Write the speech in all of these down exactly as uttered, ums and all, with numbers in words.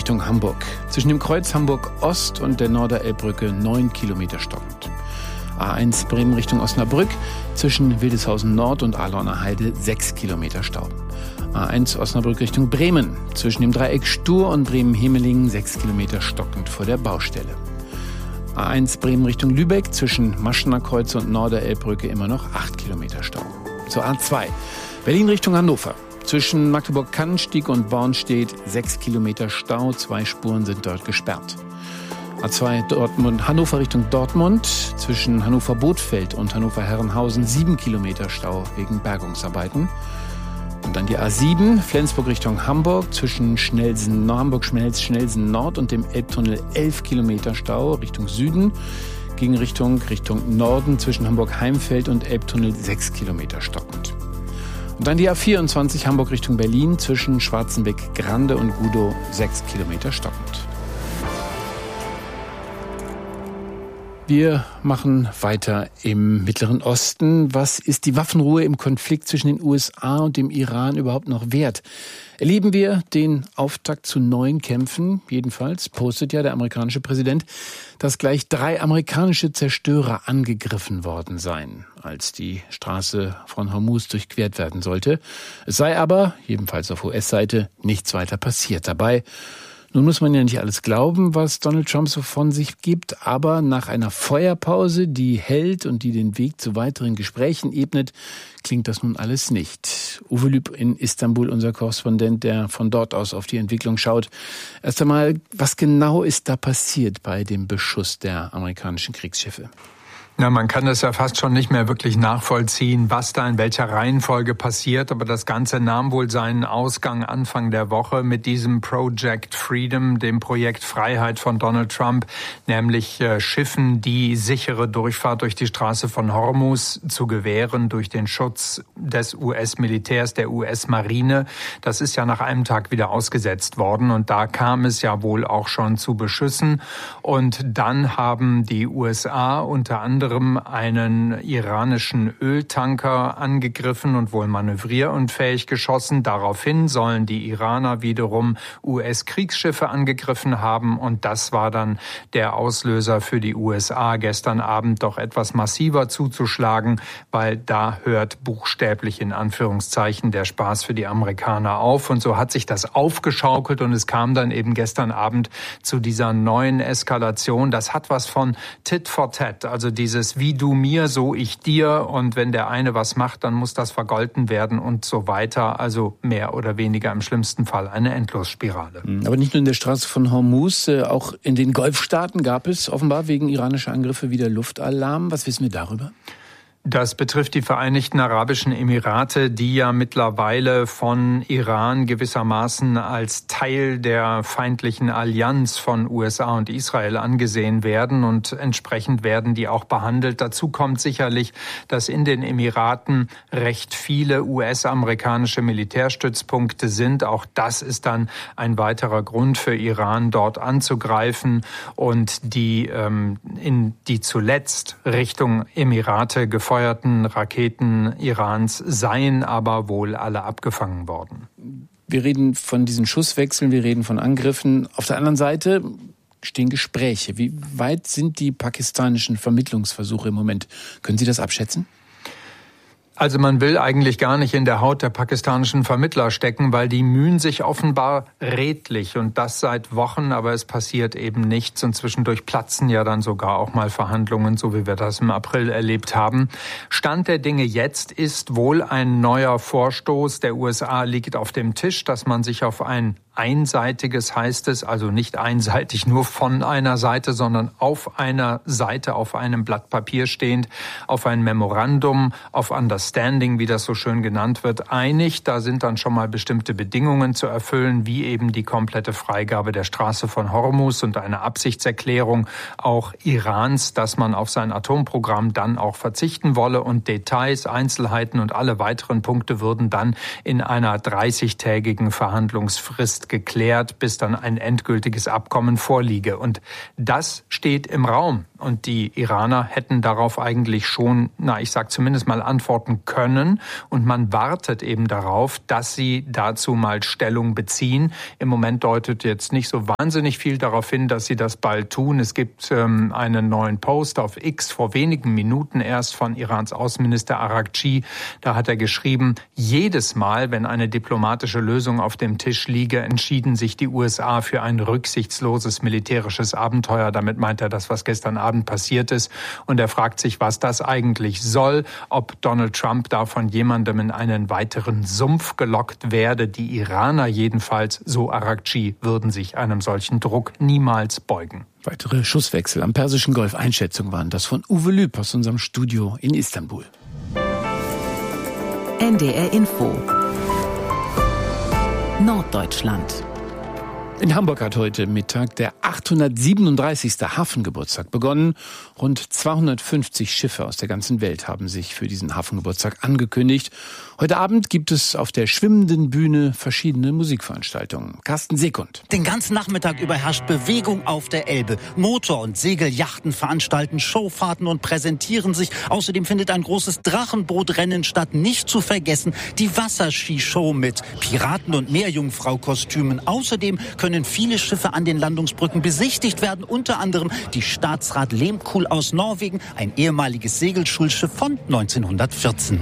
Richtung Hamburg. Zwischen dem Kreuz Hamburg-Ost und der Norderelbbrücke neun Kilometer stockend. A eins Bremen Richtung Osnabrück. Zwischen Wildeshausen Nord und Ahlauner Heide sechs Kilometer Stau. A eins Osnabrück Richtung Bremen. Zwischen dem Dreieck Stur und Bremen-Hemelingen sechs Kilometer stockend vor der Baustelle. A eins Bremen Richtung Lübeck. Zwischen Maschener Kreuz und Norderelbbrücke immer noch acht Kilometer Stau. Zur A zwei Berlin Richtung Hannover. Zwischen Magdeburg-Kannenstieg und Bornstedt sechs Kilometer Stau. Zwei Spuren sind dort gesperrt. A zwei Dortmund, Hannover Richtung Dortmund. Zwischen Hannover-Bothfeld und Hannover-Herrenhausen sieben Kilometer Stau wegen Bergungsarbeiten. Und dann die A sieben, Flensburg Richtung Hamburg. Zwischen Schnellsen, Hamburg-Schnellsen Nord und dem Elbtunnel elf Kilometer Stau Richtung Süden. Gegenrichtung Richtung Norden zwischen Hamburg-Heimfeld und Elbtunnel sechs Kilometer stockend. Und dann die A vierundzwanzig Hamburg Richtung Berlin zwischen Schwarzenbeck-Grande und Gudow sechs Kilometer stockend. Wir machen weiter im Mittleren Osten. Was ist die Waffenruhe im Konflikt zwischen den U S A und dem Iran überhaupt noch wert? Erleben wir den Auftakt zu neuen Kämpfen? Jedenfalls postet ja der amerikanische Präsident, dass gleich drei amerikanische Zerstörer angegriffen worden seien, als die Straße von Hormuz durchquert werden sollte. Es sei aber, jedenfalls auf U S-Seite, nichts weiter passiert dabei. Nun muss man ja nicht alles glauben, was Donald Trump so von sich gibt, aber nach einer Feuerpause, die hält und die den Weg zu weiteren Gesprächen ebnet, klingt das nun alles nicht. Uwe Lüb in Istanbul, unser Korrespondent, der von dort aus auf die Entwicklung schaut. Erst einmal, was genau ist da passiert bei dem Beschuss der amerikanischen Kriegsschiffe? Ja, man kann das ja fast schon nicht mehr wirklich nachvollziehen, was da in welcher Reihenfolge passiert. Aber das Ganze nahm wohl seinen Ausgang Anfang der Woche mit diesem Project Freedom, dem Projekt Freiheit von Donald Trump, nämlich äh, Schiffen die sichere Durchfahrt durch die Straße von Hormuz zu gewähren durch den Schutz des U S-Militärs, der U S-Marine. Das ist ja nach einem Tag wieder ausgesetzt worden und da kam es ja wohl auch schon zu Beschüssen. Und dann haben die U S A unter anderem einen iranischen Öltanker angegriffen und wohl manövrierunfähig geschossen. Daraufhin sollen die Iraner wiederum U S-Kriegsschiffe angegriffen haben und das war dann der Auslöser für die U S A, gestern Abend doch etwas massiver zuzuschlagen, weil da hört buchstäblich in Anführungszeichen der Spaß für die Amerikaner auf und so hat sich das aufgeschaukelt und es kam dann eben gestern Abend zu dieser neuen Eskalation. Das hat was von Tit for Tat, also diese wie du mir, so ich dir und wenn der eine was macht, dann muss das vergolten werden und so weiter. Also mehr oder weniger im schlimmsten Fall eine Endlosspirale. Aber nicht nur in der Straße von Hormuz, auch in den Golfstaaten gab es offenbar wegen iranischer Angriffe wieder Luftalarm. Was wissen wir darüber? Das betrifft die Vereinigten Arabischen Emirate, die ja mittlerweile von Iran gewissermaßen als Teil der feindlichen Allianz von U S A und Israel angesehen werden und entsprechend werden die auch behandelt. Dazu kommt sicherlich, dass in den Emiraten recht viele U S-amerikanische Militärstützpunkte sind. Auch das ist dann ein weiterer Grund für Iran, dort anzugreifen und die, ähm, in die zuletzt Richtung Emirate gefeuert Raketen Irans seien aber wohl alle abgefangen worden. Wir reden von diesen Schusswechseln, wir reden von Angriffen. Auf der anderen Seite stehen Gespräche. Wie weit sind die pakistanischen Vermittlungsversuche im Moment? Können Sie das abschätzen? Also man will eigentlich gar nicht in der Haut der pakistanischen Vermittler stecken, weil die mühen sich offenbar redlich und das seit Wochen, aber es passiert eben nichts und zwischendurch platzen ja dann sogar auch mal Verhandlungen, so wie wir das im April erlebt haben. Stand der Dinge jetzt ist wohl ein neuer Vorstoß der U S A liegt auf dem Tisch, dass man sich auf ein einseitiges, heißt es, also nicht einseitig nur von einer Seite, sondern auf einer Seite, auf einem Blatt Papier stehend, auf ein Memorandum, auf Understanding, wie das so schön genannt wird, einig. Da sind dann schon mal bestimmte Bedingungen zu erfüllen, wie eben die komplette Freigabe der Straße von Hormuz und eine Absichtserklärung auch Irans, dass man auf sein Atomprogramm dann auch verzichten wolle und Details, Einzelheiten und alle weiteren Punkte würden dann in einer dreißigtägigen Verhandlungsfrist erst geklärt, bis dann ein endgültiges Abkommen vorliege. Und das steht im Raum. Und die Iraner hätten darauf eigentlich schon, na, ich sag zumindest mal antworten können. Und man wartet eben darauf, dass sie dazu mal Stellung beziehen. Im Moment deutet jetzt nicht so wahnsinnig viel darauf hin, dass sie das bald tun. Es gibt ähm, einen neuen Post auf X vor wenigen Minuten erst von Irans Außenminister Araghchi. Da hat er geschrieben, jedes Mal, wenn eine diplomatische Lösung auf dem Tisch liege, entschieden sich die U S A für ein rücksichtsloses militärisches Abenteuer. Damit meint er das, was gestern Abend passiert ist. Und er fragt sich, was das eigentlich soll, ob Donald Trump da von jemandem in einen weiteren Sumpf gelockt werde. Die Iraner jedenfalls, so Araghchi, würden sich einem solchen Druck niemals beugen. Weitere Schusswechsel am Persischen Golf. Einschätzungen waren das von Uwe Lüb aus unserem Studio in Istanbul. N D R Info Norddeutschland. In Hamburg hat heute Mittag der achthundertsiebenunddreißigste Hafengeburtstag begonnen. Rund zweihundertfünfzig Schiffe aus der ganzen Welt haben sich für diesen Hafengeburtstag angekündigt. Heute Abend gibt es auf der schwimmenden Bühne verschiedene Musikveranstaltungen. Carsten Sekund. Den ganzen Nachmittag über herrscht Bewegung auf der Elbe. Motor- und Segelyachten veranstalten Showfahrten und präsentieren sich. Außerdem findet ein großes Drachenbootrennen statt. Nicht zu vergessen die Wasserskishow mit Piraten- und Meerjungfrau-Kostümen. Außerdem können viele Schiffe an den Landungsbrücken besichtigt werden. Unter anderem die Staatsrat Lehmkuhl aus Norwegen, ein ehemaliges Segelschulschiff von neunzehnhundertvierzehn.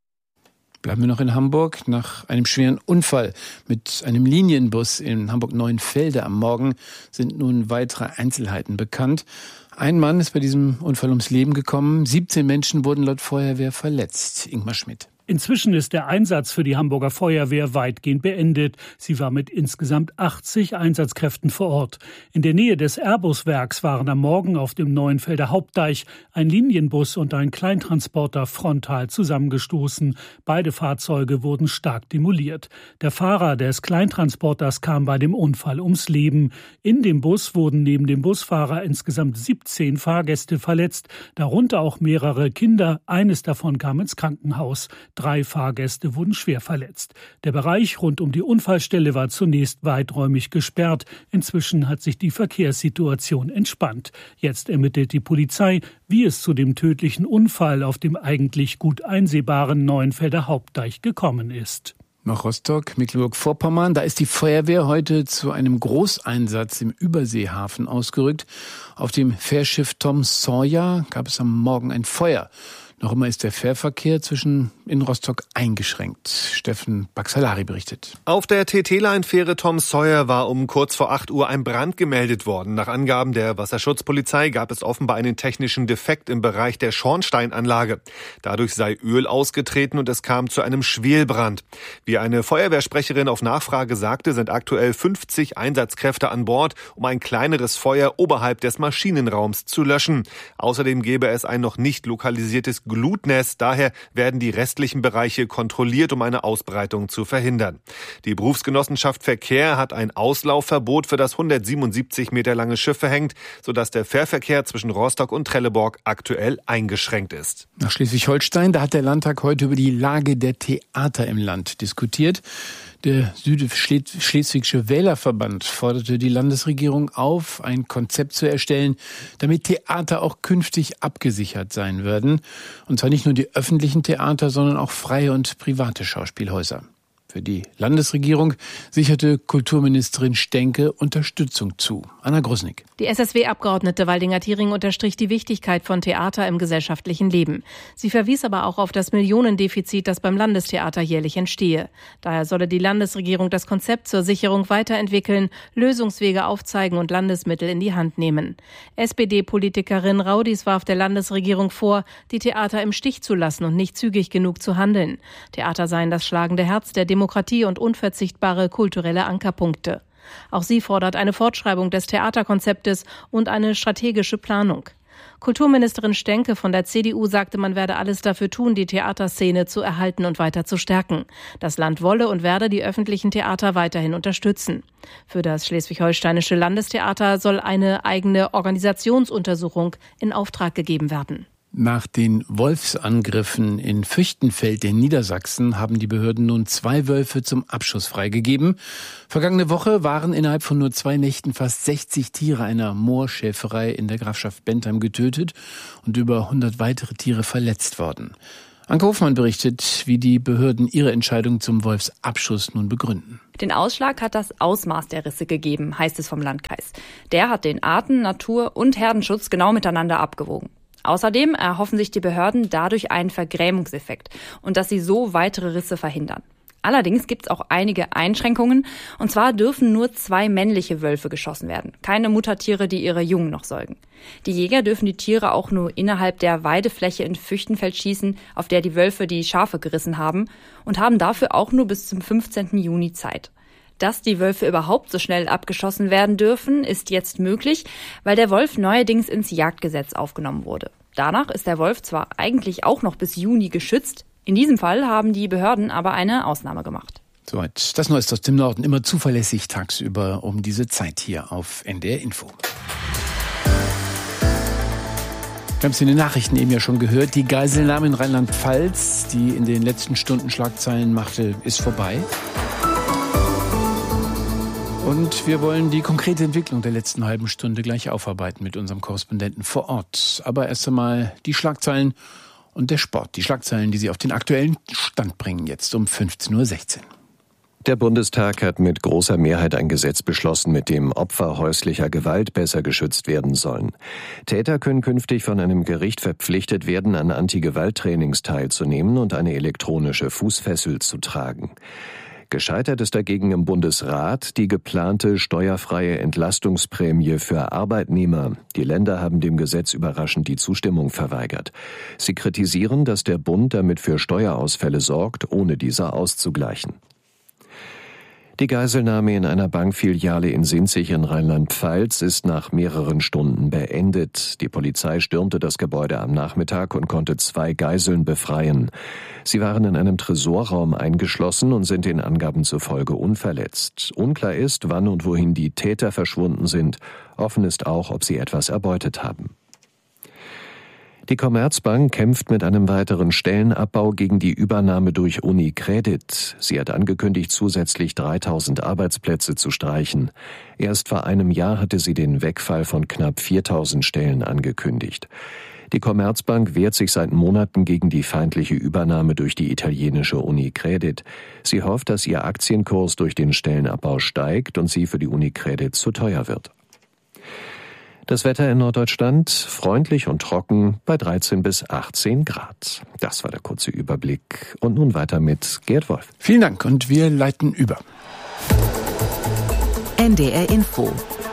Bleiben wir noch in Hamburg. Nach einem schweren Unfall mit einem Linienbus in Hamburg-Neuenfelde am Morgen sind nun weitere Einzelheiten bekannt. Ein Mann ist bei diesem Unfall ums Leben gekommen. siebzehn Menschen wurden laut Feuerwehr verletzt. Ingmar Schmidt. Inzwischen ist der Einsatz für die Hamburger Feuerwehr weitgehend beendet. Sie war mit insgesamt achtzig Einsatzkräften vor Ort. In der Nähe des Airbus-Werks waren am Morgen auf dem Neuenfelder Hauptdeich ein Linienbus und ein Kleintransporter frontal zusammengestoßen. Beide Fahrzeuge wurden stark demoliert. Der Fahrer des Kleintransporters kam bei dem Unfall ums Leben. In dem Bus wurden neben dem Busfahrer insgesamt siebzehn Fahrgäste verletzt, darunter auch mehrere Kinder. Eines davon kam ins Krankenhaus. Drei Fahrgäste wurden schwer verletzt. Der Bereich rund um die Unfallstelle war zunächst weiträumig gesperrt. Inzwischen hat sich die Verkehrssituation entspannt. Jetzt ermittelt die Polizei, wie es zu dem tödlichen Unfall auf dem eigentlich gut einsehbaren Neuenfelder Hauptdeich gekommen ist. Nach Rostock, Mecklenburg-Vorpommern, da ist die Feuerwehr heute zu einem Großeinsatz im Überseehafen ausgerückt. Auf dem Fährschiff Tom Sawyer gab es am Morgen ein Feuer. Noch immer ist der Fährverkehr zwischen in Rostock eingeschränkt. Steffen Baxalari berichtet. Auf der T T-Line-Fähre Tom Sawyer war um kurz vor acht Uhr ein Brand gemeldet worden. Nach Angaben der Wasserschutzpolizei gab es offenbar einen technischen Defekt im Bereich der Schornsteinanlage. Dadurch sei Öl ausgetreten und es kam zu einem Schwelbrand. Wie eine Feuerwehrsprecherin auf Nachfrage sagte, sind aktuell fünfzig Einsatzkräfte an Bord, um ein kleineres Feuer oberhalb des Maschinenraums zu löschen. Außerdem gäbe es ein noch nicht lokalisiertes Glutnest. Daher werden die restlichen Bereiche kontrolliert, um eine Ausbreitung zu verhindern. Die Berufsgenossenschaft Verkehr hat ein Auslaufverbot für das hundertsiebenundsiebzig Meter lange Schiff verhängt, sodass der Fährverkehr zwischen Rostock und Trelleborg aktuell eingeschränkt ist. Nach Schleswig-Holstein, da hat der Landtag heute über die Lage der Theater im Land diskutiert. Der Südschleswigsche Wählerverband forderte die Landesregierung auf, ein Konzept zu erstellen, damit Theater auch künftig abgesichert sein werden. Und zwar nicht nur die öffentlichen Theater, sondern auch freie und private Schauspielhäuser. Für die Landesregierung sicherte Kulturministerin Stenke Unterstützung zu. Anna Grusnick. Die S S W-Abgeordnete Waldinger-Thiering unterstrich die Wichtigkeit von Theater im gesellschaftlichen Leben. Sie verwies aber auch auf das Millionendefizit, das beim Landestheater jährlich entstehe. Daher solle die Landesregierung das Konzept zur Sicherung weiterentwickeln, Lösungswege aufzeigen und Landesmittel in die Hand nehmen. S P D-Politikerin Raudis warf der Landesregierung vor, die Theater im Stich zu lassen und nicht zügig genug zu handeln. Theater seien das schlagende Herz der Demokratie und unverzichtbare kulturelle Ankerpunkte. Auch sie fordert eine Fortschreibung des Theaterkonzeptes und eine strategische Planung. Kulturministerin Stenke von der C D U sagte, man werde alles dafür tun, die Theaterszene zu erhalten und weiter zu stärken. Das Land wolle und werde die öffentlichen Theater weiterhin unterstützen. Für das Schleswig-Holsteinische Landestheater soll eine eigene Organisationsuntersuchung in Auftrag gegeben werden. Nach den Wolfsangriffen in Füchtenfeld in Niedersachsen haben die Behörden nun zwei Wölfe zum Abschuss freigegeben. Vergangene Woche waren innerhalb von nur zwei Nächten fast sechzig Tiere einer Moorschäferei in der Grafschaft Bentheim getötet und über hundert weitere Tiere verletzt worden. Anke Hofmann berichtet, wie die Behörden ihre Entscheidung zum Wolfsabschuss nun begründen. Den Ausschlag hat das Ausmaß der Risse gegeben, heißt es vom Landkreis. Der hat den Arten-, Natur- und Herdenschutz genau miteinander abgewogen. Außerdem erhoffen sich die Behörden dadurch einen Vergrämungseffekt und dass sie so weitere Risse verhindern. Allerdings gibt es auch einige Einschränkungen. Und zwar dürfen nur zwei männliche Wölfe geschossen werden, keine Muttertiere, die ihre Jungen noch säugen. Die Jäger dürfen die Tiere auch nur innerhalb der Weidefläche in Füchtenfeld schießen, auf der die Wölfe die Schafe gerissen haben, und haben dafür auch nur bis zum fünfzehnten Juni Zeit. Dass die Wölfe überhaupt so schnell abgeschossen werden dürfen, ist jetzt möglich, weil der Wolf neuerdings ins Jagdgesetz aufgenommen wurde. Danach ist der Wolf zwar eigentlich auch noch bis Juni geschützt, in diesem Fall haben die Behörden aber eine Ausnahme gemacht. Soweit das Neueste aus dem Norden, immer zuverlässig tagsüber um diese Zeit hier auf N D R Info. Wir haben es in den Nachrichten eben ja schon gehört, die Geiselnahme in Rheinland-Pfalz, die in den letzten Stunden Schlagzeilen machte, ist vorbei. Und wir wollen die konkrete Entwicklung der letzten halben Stunde gleich aufarbeiten mit unserem Korrespondenten vor Ort. Aber erst einmal die Schlagzeilen und der Sport. Die Schlagzeilen, die Sie auf den aktuellen Stand bringen, jetzt um fünfzehn Uhr sechzehn. Der Bundestag hat mit großer Mehrheit ein Gesetz beschlossen, mit dem Opfer häuslicher Gewalt besser geschützt werden sollen. Täter können künftig von einem Gericht verpflichtet werden, an Anti-Gewalt-Trainings teilzunehmen und eine elektronische Fußfessel zu tragen. Gescheitert ist dagegen im Bundesrat die geplante steuerfreie Entlastungsprämie für Arbeitnehmer. Die Länder haben dem Gesetz überraschend die Zustimmung verweigert. Sie kritisieren, dass der Bund damit für Steuerausfälle sorgt, ohne diese auszugleichen. Die Geiselnahme in einer Bankfiliale in Sinzig in Rheinland-Pfalz ist nach mehreren Stunden beendet. Die Polizei stürmte das Gebäude am Nachmittag und konnte zwei Geiseln befreien. Sie waren in einem Tresorraum eingeschlossen und sind den Angaben zufolge unverletzt. Unklar ist, wann und wohin die Täter verschwunden sind. Offen ist auch, ob sie etwas erbeutet haben. Die Commerzbank kämpft mit einem weiteren Stellenabbau gegen die Übernahme durch UniCredit. Sie hat angekündigt, zusätzlich dreitausend Arbeitsplätze zu streichen. Erst vor einem Jahr hatte sie den Wegfall von knapp viertausend Stellen angekündigt. Die Commerzbank wehrt sich seit Monaten gegen die feindliche Übernahme durch die italienische UniCredit. Sie hofft, dass ihr Aktienkurs durch den Stellenabbau steigt und sie für die UniCredit zu teuer wird. Das Wetter in Norddeutschland freundlich und trocken bei dreizehn bis achtzehn Grad. Das war der kurze Überblick. Und nun weiter mit Gerd Wolf. Vielen Dank und wir leiten über. N D R Info.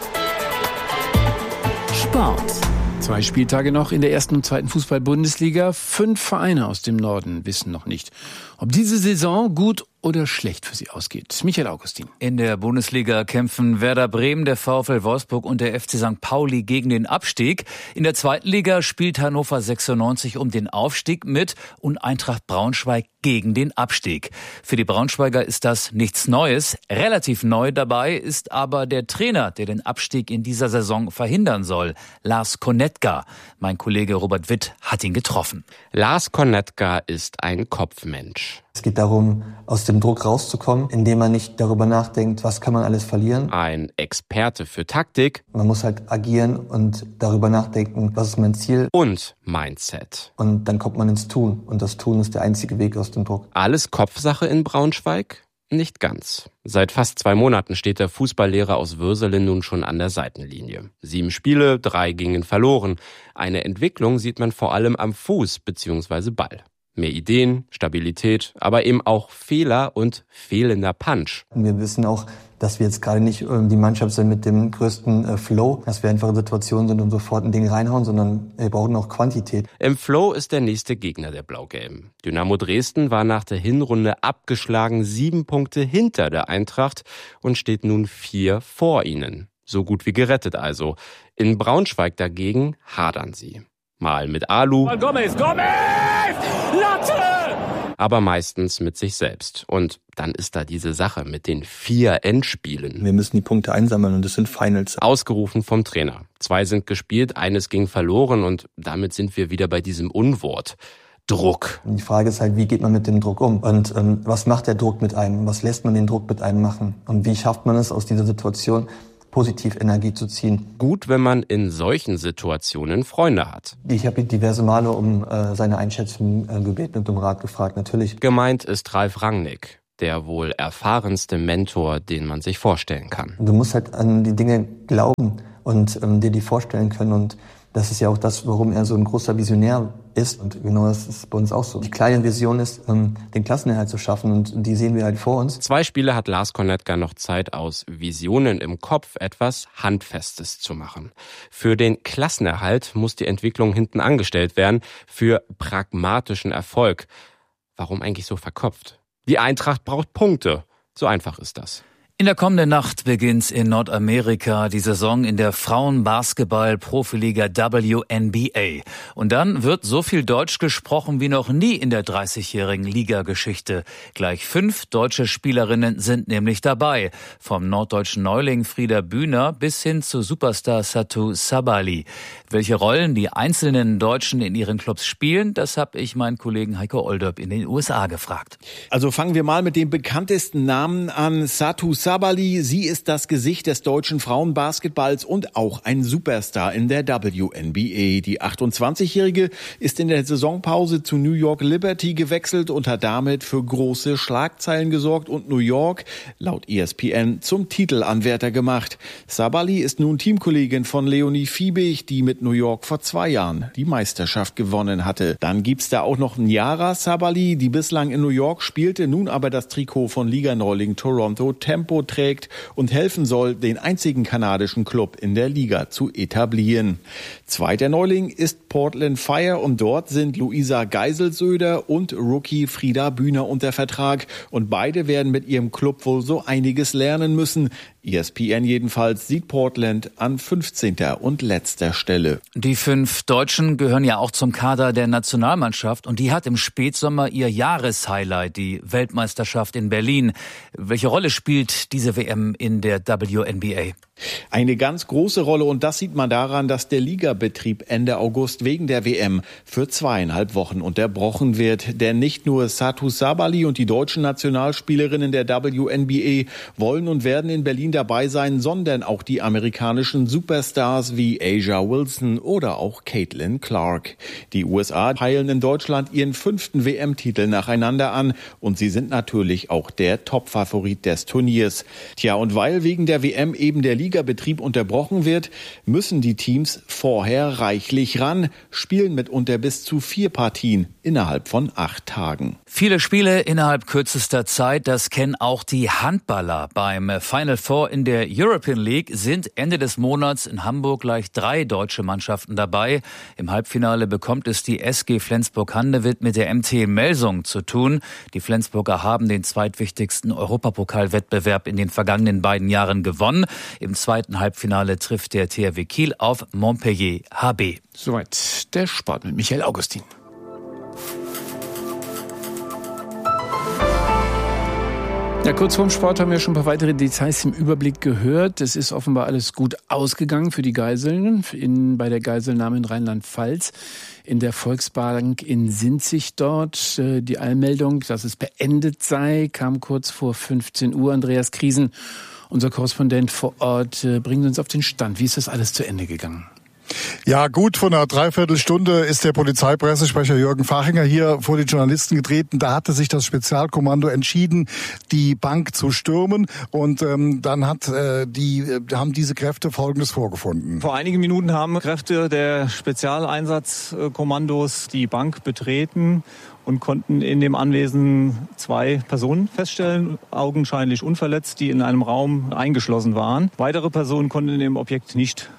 Sport. Zwei Spieltage noch in der ersten und zweiten Fußball-Bundesliga. Fünf Vereine aus dem Norden wissen noch nicht, ob diese Saison gut oder schlecht für sie ausgeht. Michael Augustin. In der Bundesliga kämpfen Werder Bremen, der VfL Wolfsburg und der F C Sankt Pauli gegen den Abstieg. In der zweiten Liga spielt Hannover sechsundneunzig um den Aufstieg mit und Eintracht Braunschweig gegen den Abstieg. Für die Braunschweiger ist das nichts Neues. Relativ neu dabei ist aber der Trainer, der den Abstieg in dieser Saison verhindern soll, Lars Konetka. Mein Kollege Robert Witt hat ihn getroffen. Lars Konetka ist ein Kopfmensch. Es geht darum, aus dem Druck rauszukommen, indem man nicht darüber nachdenkt, was kann man alles verlieren. Ein Experte für Taktik. Man muss halt agieren und darüber nachdenken, was ist mein Ziel. Und Mindset. Und dann kommt man ins Tun. Und das Tun ist der einzige Weg aus dem Druck. Alles Kopfsache in Braunschweig? Nicht ganz. Seit fast zwei Monaten steht der Fußballlehrer aus Würselen nun schon an der Seitenlinie. Sieben Spiele, drei gingen verloren. Eine Entwicklung sieht man vor allem am Fuß bzw. Ball. Mehr Ideen, Stabilität, aber eben auch Fehler und fehlender Punch. Wir wissen auch, dass wir jetzt gerade nicht die Mannschaft sind mit dem größten äh, Flow, dass wir einfach in Situationen sind und sofort ein Ding reinhauen, sondern wir brauchen auch Quantität. Im Flow ist der nächste Gegner der Blau-Gelben. Dynamo Dresden war nach der Hinrunde abgeschlagen sieben Punkte hinter der Eintracht und steht nun vier vor ihnen. So gut wie gerettet also. In Braunschweig dagegen hadern sie. Mal mit Alu. Gomez, Gomez! Latte! aber meistens mit sich selbst. Und dann ist da diese Sache mit den vier Endspielen. Wir müssen die Punkte einsammeln und das sind Finals. Ausgerufen vom Trainer. Zwei sind gespielt, eines ging verloren und damit sind wir wieder bei diesem Unwort. Druck. Die Frage ist halt, wie geht man mit dem Druck um? Und ähm, was macht der Druck mit einem? Was lässt man den Druck mit einem machen? Und wie schafft man es, aus dieser Situation positiv Energie zu ziehen? Gut, wenn man in solchen Situationen Freunde hat. Ich habe ihn diverse Male um äh, seine Einschätzung äh, gebeten und um Rat gefragt, natürlich. Gemeint ist Ralf Rangnick, der wohl erfahrenste Mentor, den man sich vorstellen kann. Du musst halt an die Dinge glauben und ähm, dir die vorstellen können. Und das ist ja auch das, warum er so ein großer Visionär ist. Und genau das ist bei uns auch so. Die kleine Vision ist, ähm, den Klassenerhalt zu schaffen. Und die sehen wir halt vor uns. Zwei Spiele hat Lars Kornetka noch Zeit, aus Visionen im Kopf etwas Handfestes zu machen. Für den Klassenerhalt muss die Entwicklung hinten angestellt werden. Für pragmatischen Erfolg. Warum eigentlich so verkopft? Die Eintracht braucht Punkte. So einfach ist das. In der kommenden Nacht beginnt in Nordamerika die Saison in der Frauenbasketball-Profiliga W N B A. Und dann wird so viel Deutsch gesprochen wie noch nie in der dreißigjährigen Ligageschichte. Gleich fünf deutsche Spielerinnen sind nämlich dabei. Vom norddeutschen Neuling Frieda Bühner bis hin zu Superstar Satou Sabali. Welche Rollen die einzelnen Deutschen in ihren Clubs spielen, das habe ich meinen Kollegen Heiko Olderb in den U S A gefragt. Also fangen wir mal mit dem bekanntesten Namen an, Satou Sabali. Sie ist das Gesicht des deutschen Frauenbasketballs und auch ein Superstar in der W N B A. Die achtundzwanzigjährige ist in der Saisonpause zu New York Liberty gewechselt und hat damit für große Schlagzeilen gesorgt und New York, laut E S P N, zum Titelanwärter gemacht. Sabali ist nun Teamkollegin von Leonie Fiebig, die mit New York vor zwei Jahren die Meisterschaft gewonnen hatte. Dann gibt's da auch noch Nyara Sabali, die bislang in New York spielte, nun aber das Trikot von Liganeuling Toronto Tempo trägt und helfen soll, den einzigen kanadischen Club in der Liga zu etablieren. Zweiter Neuling ist Portland Fire und dort sind Luisa Geiselsöder und Rookie Frieda Bühner unter Vertrag und beide werden mit ihrem Club wohl so einiges lernen müssen. E S P N jedenfalls sieht Portland an fünfzehnter und letzter Stelle. Die fünf Deutschen gehören ja auch zum Kader der Nationalmannschaft und die hat im Spätsommer ihr Jahreshighlight, die Weltmeisterschaft in Berlin. Welche Rolle spielt diese W M in der W N B A? Eine ganz große Rolle und das sieht man daran, dass der Ligabetrieb Ende August wegen der W M für zweieinhalb Wochen unterbrochen wird. Denn nicht nur Satou Sabali und die deutschen Nationalspielerinnen der W N B A wollen und werden in Berlin dabei sein, sondern auch die amerikanischen Superstars wie Asia Wilson oder auch Caitlin Clark. Die U S A peilen in Deutschland ihren fünften W M-Titel nacheinander an und sie sind natürlich auch der Top-Favorit des Turniers. Tja, und weil wegen der W M eben der Ligabetrieb unterbrochen wird, müssen die Teams vorher reichlich ran, spielen mitunter bis zu vier Partien innerhalb von acht Tagen. Viele Spiele innerhalb kürzester Zeit, das kennen auch die Handballer. Beim Final Four in der European League sind Ende des Monats in Hamburg gleich drei deutsche Mannschaften dabei. Im Halbfinale bekommt es die S G Flensburg-Handewitt mit der M T Melsung zu tun. Die Flensburger haben den zweitwichtigsten Europapokalwettbewerb in den vergangenen beiden Jahren gewonnen. Im zweiten Halbfinale trifft der T H W Kiel auf Montpellier H B. Soweit der Sport mit Michael Augustin. Ja, kurz vorm Sport haben wir schon ein paar weitere Details im Überblick gehört. Es ist offenbar alles gut ausgegangen für die Geiseln in, bei der Geiselnahme in Rheinland-Pfalz. In der Volksbank in Sinzig dort. Die Allmeldung, dass es beendet sei, kam kurz vor fünfzehn Uhr. Andreas Kriesen, unser Korrespondent vor Ort, bringt uns auf den Stand. Wie ist das alles zu Ende gegangen? Ja, gut vor einer Dreiviertelstunde ist der Polizeipressesprecher Jürgen Fachinger hier vor die Journalisten getreten. Da hatte sich das Spezialkommando entschieden, die Bank zu stürmen. Und ähm, dann hat äh, die äh, haben diese Kräfte Folgendes vorgefunden. Vor einigen Minuten haben Kräfte der Spezialeinsatzkommandos die Bank betreten und konnten in dem Anwesen zwei Personen feststellen, augenscheinlich unverletzt, die in einem Raum eingeschlossen waren. Weitere Personen konnten in dem Objekt nicht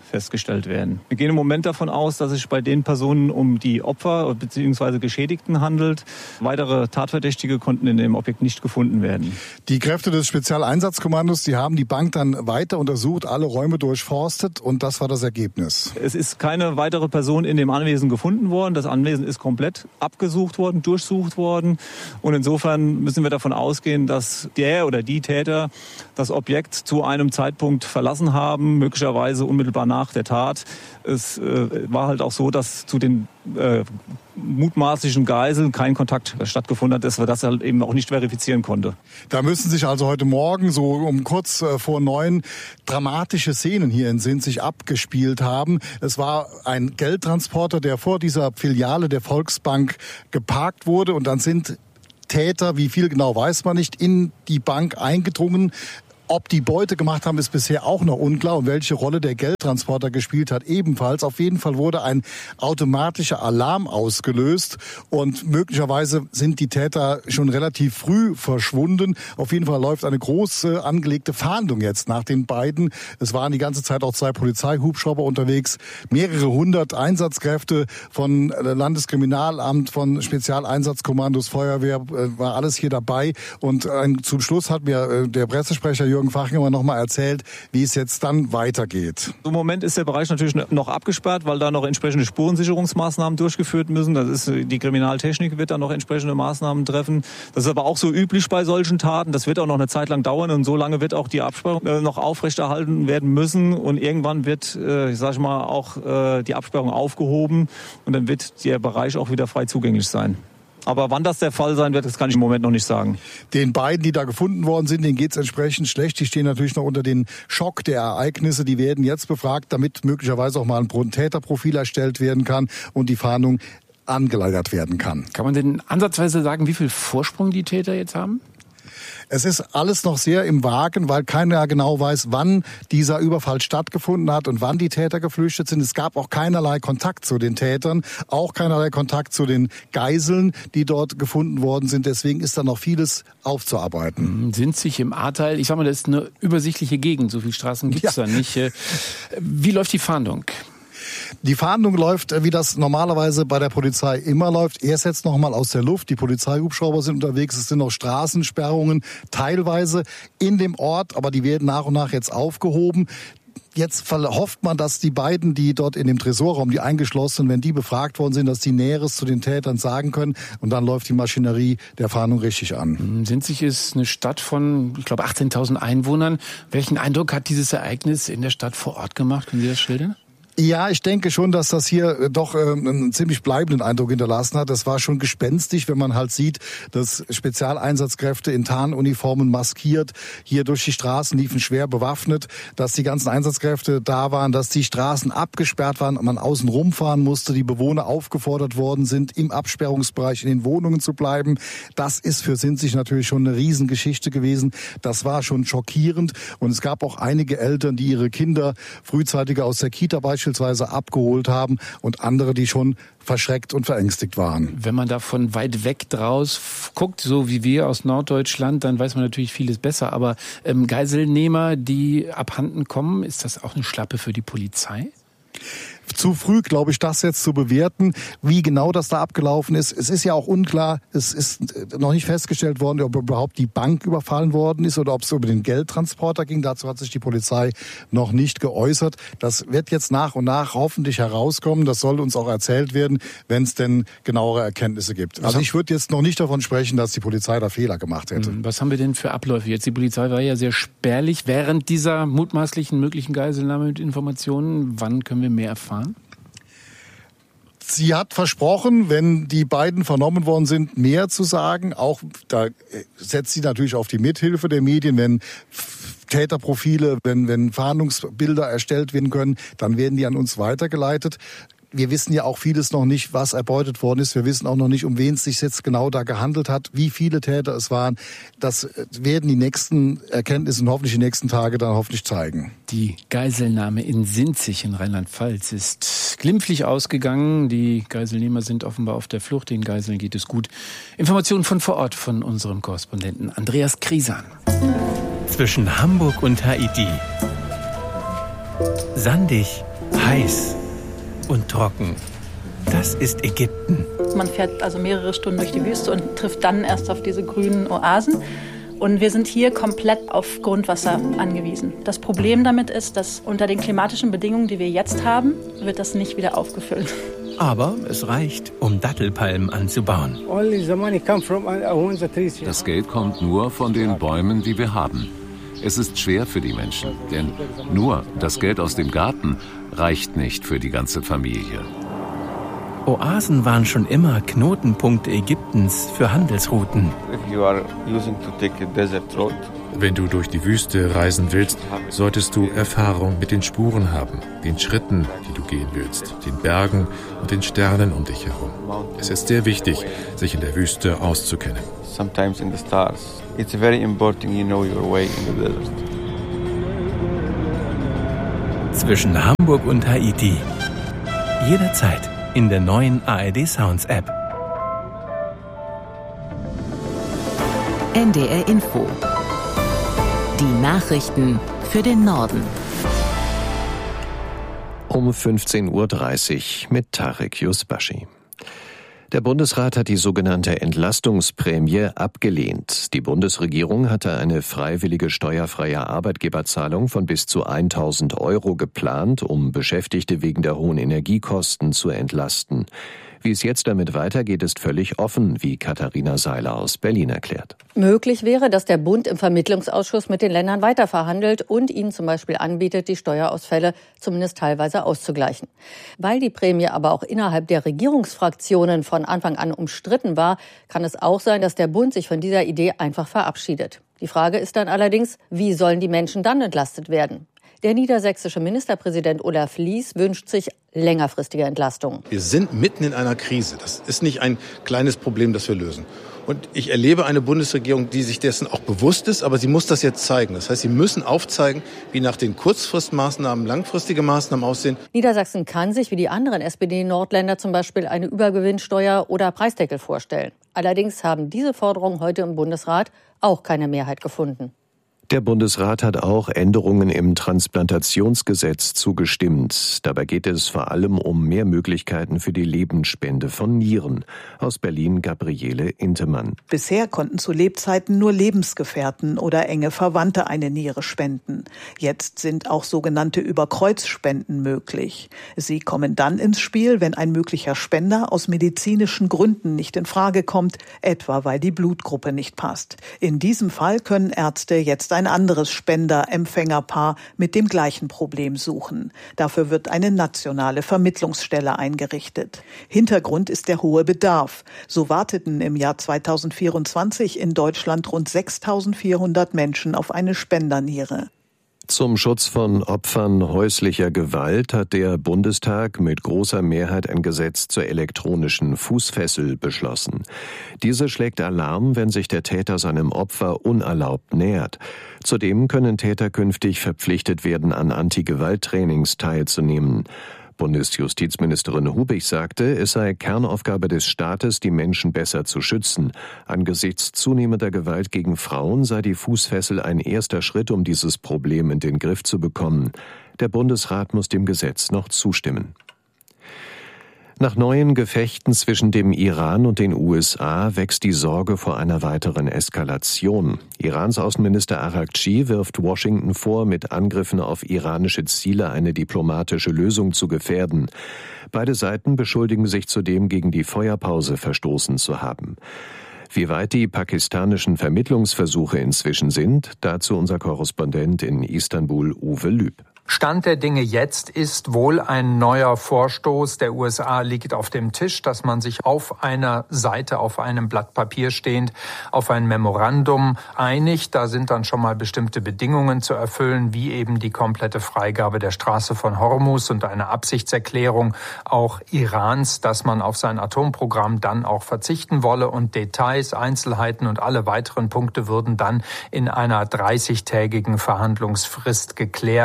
festgestellt werden. Wir gehen im Moment davon aus, dass es sich bei den Personen um die Opfer bzw. Geschädigten handelt. Weitere Tatverdächtige konnten in dem Objekt nicht gefunden werden. Die Kräfte des Spezialeinsatzkommandos, die haben die Bank dann weiter untersucht, alle Räume durchforstet und das war das Ergebnis. Es ist keine weitere Person in dem Anwesen gefunden worden. Das Anwesen ist komplett abgesucht worden, durchsucht worden. Und insofern müssen wir davon ausgehen, dass der oder die Täter das Objekt zu einem Zeitpunkt verlassen haben, möglicherweise unmittelbar nach der Tat. Es äh, war halt auch so, dass zu den äh, mutmaßlichen Geiseln kein Kontakt stattgefunden hat, dass wir das halt eben auch nicht verifizieren konnte. Da müssen sich also heute Morgen so um kurz vor neun dramatische Szenen hier in Sinzig abgespielt haben. Es war ein Geldtransporter, der vor dieser Filiale der Volksbank geparkt wurde und dann sind Täter, wie viel genau weiß man nicht, in die Bank eingedrungen. Ob die Beute gemacht haben, ist bisher auch noch unklar und welche Rolle der Geldtransporter gespielt hat ebenfalls. Auf jeden Fall wurde ein automatischer Alarm ausgelöst und möglicherweise sind die Täter schon relativ früh verschwunden. Auf jeden Fall läuft eine große angelegte Fahndung jetzt nach den beiden. Es waren die ganze Zeit auch zwei Polizeihubschrauber unterwegs, mehrere hundert Einsatzkräfte von Landeskriminalamt, von Spezialeinsatzkommandos, Feuerwehr, war alles hier dabei. Und zum Schluss hat mir der Pressesprecher Jürgen Fachinger noch mal erzählt, wie es jetzt dann weitergeht. Im Moment ist der Bereich natürlich noch abgesperrt, weil da noch entsprechende Spurensicherungsmaßnahmen durchgeführt müssen. Das ist, die Kriminaltechnik wird da noch entsprechende Maßnahmen treffen. Das ist aber auch so üblich bei solchen Taten. Das wird auch noch eine Zeit lang dauern und so lange wird auch die Absperrung noch aufrechterhalten werden müssen und irgendwann wird, ich sage mal, auch die Absperrung aufgehoben und dann wird der Bereich auch wieder frei zugänglich sein. Aber wann das der Fall sein wird, das kann ich im Moment noch nicht sagen. Den beiden, die da gefunden worden sind, denen geht es entsprechend schlecht. Die stehen natürlich noch unter den Schock der Ereignisse. Die werden jetzt befragt, damit möglicherweise auch mal ein Täterprofil erstellt werden kann und die Fahndung angeleiert werden kann. Kann man denn ansatzweise sagen, wie viel Vorsprung die Täter jetzt haben? Es ist alles noch sehr im Wagen, weil keiner genau weiß, wann dieser Überfall stattgefunden hat und wann die Täter geflüchtet sind. Es gab auch keinerlei Kontakt zu den Tätern, auch keinerlei Kontakt zu den Geiseln, die dort gefunden worden sind. Deswegen ist da noch vieles aufzuarbeiten. Sinzig im Ahrtal, ich sag mal, das ist eine übersichtliche Gegend. So viele Straßen gibt's ja da nicht. Wie läuft die Fahndung? Die Fahndung läuft, wie das normalerweise bei der Polizei immer läuft. Erst jetzt noch mal aus der Luft. Die Polizeihubschrauber sind unterwegs. Es sind noch Straßensperrungen teilweise in dem Ort, aber die werden nach und nach jetzt aufgehoben. Jetzt hofft man, dass die beiden, die dort in dem Tresorraum, die eingeschlossen sind, wenn die befragt worden sind, dass die Näheres zu den Tätern sagen können. Und dann läuft die Maschinerie der Fahndung richtig an. Sinzig ist eine Stadt von, ich glaube, achtzehntausend Einwohnern. Welchen Eindruck hat dieses Ereignis in der Stadt vor Ort gemacht? Können Sie das schildern? Ja, ich denke schon, dass das hier doch äh, einen ziemlich bleibenden Eindruck hinterlassen hat. Das war schon gespenstisch, wenn man halt sieht, dass Spezialeinsatzkräfte in Tarnuniformen maskiert hier durch die Straßen liefen, schwer bewaffnet, dass die ganzen Einsatzkräfte da waren, dass die Straßen abgesperrt waren, man außen rumfahren musste, die Bewohner aufgefordert worden sind, im Absperrungsbereich in den Wohnungen zu bleiben. Das ist für Sinzig natürlich schon eine Riesengeschichte gewesen. Das war schon schockierend und es gab auch einige Eltern, die ihre Kinder frühzeitig aus der Kita beispielsweise beispielsweise abgeholt haben und andere, die schon verschreckt und verängstigt waren. Wenn man da von weit weg draus guckt, so wie wir aus Norddeutschland, dann weiß man natürlich vieles besser. Aber ähm, Geiselnehmer, die abhanden kommen, ist das auch eine Schlappe für die Polizei? Zu früh, glaube ich, das jetzt zu bewerten, wie genau das da abgelaufen ist. Es ist ja auch unklar, es ist noch nicht festgestellt worden, ob überhaupt die Bank überfallen worden ist oder ob es über den Geldtransporter ging. Dazu hat sich die Polizei noch nicht geäußert. Das wird jetzt nach und nach hoffentlich herauskommen. Das soll uns auch erzählt werden, wenn es denn genauere Erkenntnisse gibt. Also ich würde jetzt noch nicht davon sprechen, dass die Polizei da Fehler gemacht hätte. Was haben wir denn für Abläufe jetzt? Die Polizei war ja sehr spärlich während dieser mutmaßlichen möglichen Geiselnahme mit Informationen. Wann können wir mehr erfahren? Sie hat versprochen, wenn die beiden vernommen worden sind, mehr zu sagen. Auch da setzt sie natürlich auf die Mithilfe der Medien, wenn Täterprofile, wenn, wenn Fahndungsbilder erstellt werden können, dann werden die an uns weitergeleitet. Wir wissen ja auch vieles noch nicht, was erbeutet worden ist. Wir wissen auch noch nicht, um wen es sich jetzt genau da gehandelt hat, wie viele Täter es waren. Das werden die nächsten Erkenntnisse und hoffentlich die nächsten Tage dann hoffentlich zeigen. Die Geiselnahme in Sinzig in Rheinland-Pfalz ist glimpflich ausgegangen. Die Geiselnehmer sind offenbar auf der Flucht. Den Geiseln geht es gut. Informationen von vor Ort von unserem Korrespondenten Andreas Krisan. Zwischen Hamburg und Haiti. Sandig Heiß und trocken. Das ist Ägypten. Man fährt also mehrere Stunden durch die Wüste und trifft dann erst auf diese grünen Oasen. Und wir sind hier komplett auf Grundwasser angewiesen. Das Problem damit ist, dass unter den klimatischen Bedingungen, die wir jetzt haben, wird das nicht wieder aufgefüllt. Aber es reicht, um Dattelpalmen anzubauen. Das Geld kommt nur von den Bäumen, die wir haben. Es ist schwer für die Menschen, denn nur das Geld aus dem Garten reicht nicht für die ganze Familie. Oasen waren schon immer Knotenpunkte Ägyptens für Handelsrouten. Wenn du durch die Wüste reisen willst, solltest du Erfahrung mit den Spuren haben, den Schritten, die du gehen willst, den Bergen und den Sternen um dich herum. Es ist sehr wichtig, sich in der Wüste auszukennen. Sometimes in the stars. It's very important you know your way in the desert. Zwischen Hamburg und Haiti. Jederzeit in der neuen A R D Sounds App. N D R Info. Die Nachrichten für den Norden. Um fünfzehn Uhr dreißig mit Tarek Yusbashi. Der Bundesrat hat die sogenannte Entlastungsprämie abgelehnt. Die Bundesregierung hatte eine freiwillige steuerfreie Arbeitgeberzahlung von bis zu tausend Euro geplant, um Beschäftigte wegen der hohen Energiekosten zu entlasten. Wie es jetzt damit weitergeht, ist völlig offen, wie Katharina Seiler aus Berlin erklärt. Möglich wäre, dass der Bund im Vermittlungsausschuss mit den Ländern weiterverhandelt und ihnen zum Beispiel anbietet, die Steuerausfälle zumindest teilweise auszugleichen. Weil die Prämie aber auch innerhalb der Regierungsfraktionen von Anfang an umstritten war, kann es auch sein, dass der Bund sich von dieser Idee einfach verabschiedet. Die Frage ist dann allerdings, wie sollen die Menschen dann entlastet werden? Der niedersächsische Ministerpräsident Olaf Lies wünscht sich längerfristige Entlastungen. Wir sind mitten in einer Krise. Das ist nicht ein kleines Problem, das wir lösen. Und ich erlebe eine Bundesregierung, die sich dessen auch bewusst ist, aber sie muss das jetzt zeigen. Das heißt, sie müssen aufzeigen, wie nach den Kurzfristmaßnahmen langfristige Maßnahmen aussehen. Niedersachsen kann sich, wie die anderen S P D-Nordländer, zum Beispiel eine Übergewinnsteuer oder Preisdeckel vorstellen. Allerdings haben diese Forderungen heute im Bundesrat auch keine Mehrheit gefunden. Der Bundesrat hat auch Änderungen im Transplantationsgesetz zugestimmt. Dabei geht es vor allem um mehr Möglichkeiten für die Lebensspende von Nieren. Aus Berlin Gabriele Intemann. Bisher konnten zu Lebzeiten nur Lebensgefährten oder enge Verwandte eine Niere spenden. Jetzt sind auch sogenannte Überkreuzspenden möglich. Sie kommen dann ins Spiel, wenn ein möglicher Spender aus medizinischen Gründen nicht in Frage kommt, etwa weil die Blutgruppe nicht passt. In diesem Fall können Ärzte jetzt ein anderes Spender-Empfängerpaar mit dem gleichen Problem suchen. Dafür wird eine nationale Vermittlungsstelle eingerichtet. Hintergrund ist der hohe Bedarf. So warteten im Jahr zweitausendvierundzwanzig in Deutschland rund sechstausendvierhundert Menschen auf eine Spenderniere. Zum Schutz von Opfern häuslicher Gewalt hat der Bundestag mit großer Mehrheit ein Gesetz zur elektronischen Fußfessel beschlossen. Diese schlägt Alarm, wenn sich der Täter seinem Opfer unerlaubt nähert. Zudem können Täter künftig verpflichtet werden, an Anti-Gewalt-Trainings teilzunehmen. Bundesjustizministerin Hubig sagte, es sei Kernaufgabe des Staates, die Menschen besser zu schützen. Angesichts zunehmender Gewalt gegen Frauen sei die Fußfessel ein erster Schritt, um dieses Problem in den Griff zu bekommen. Der Bundesrat muss dem Gesetz noch zustimmen. Nach neuen Gefechten zwischen dem Iran und den U S A wächst die Sorge vor einer weiteren Eskalation. Irans Außenminister Araghchi wirft Washington vor, mit Angriffen auf iranische Ziele eine diplomatische Lösung zu gefährden. Beide Seiten beschuldigen sich zudem, gegen die Feuerpause verstoßen zu haben. Wie weit die pakistanischen Vermittlungsversuche inzwischen sind, dazu unser Korrespondent in Istanbul, Uwe Lüb. Stand der Dinge jetzt ist wohl ein neuer Vorstoß der U S A liegt auf dem Tisch, dass man sich auf einer Seite, auf einem Blatt Papier stehend, auf ein Memorandum einigt. Da sind dann schon mal bestimmte Bedingungen zu erfüllen, wie eben die komplette Freigabe der Straße von Hormuz und eine Absichtserklärung auch Irans, dass man auf sein Atomprogramm dann auch verzichten wolle, und Details, Einzelheiten und alle weiteren Punkte würden dann in einer dreißigtägigen Verhandlungsfrist geklärt, bis dann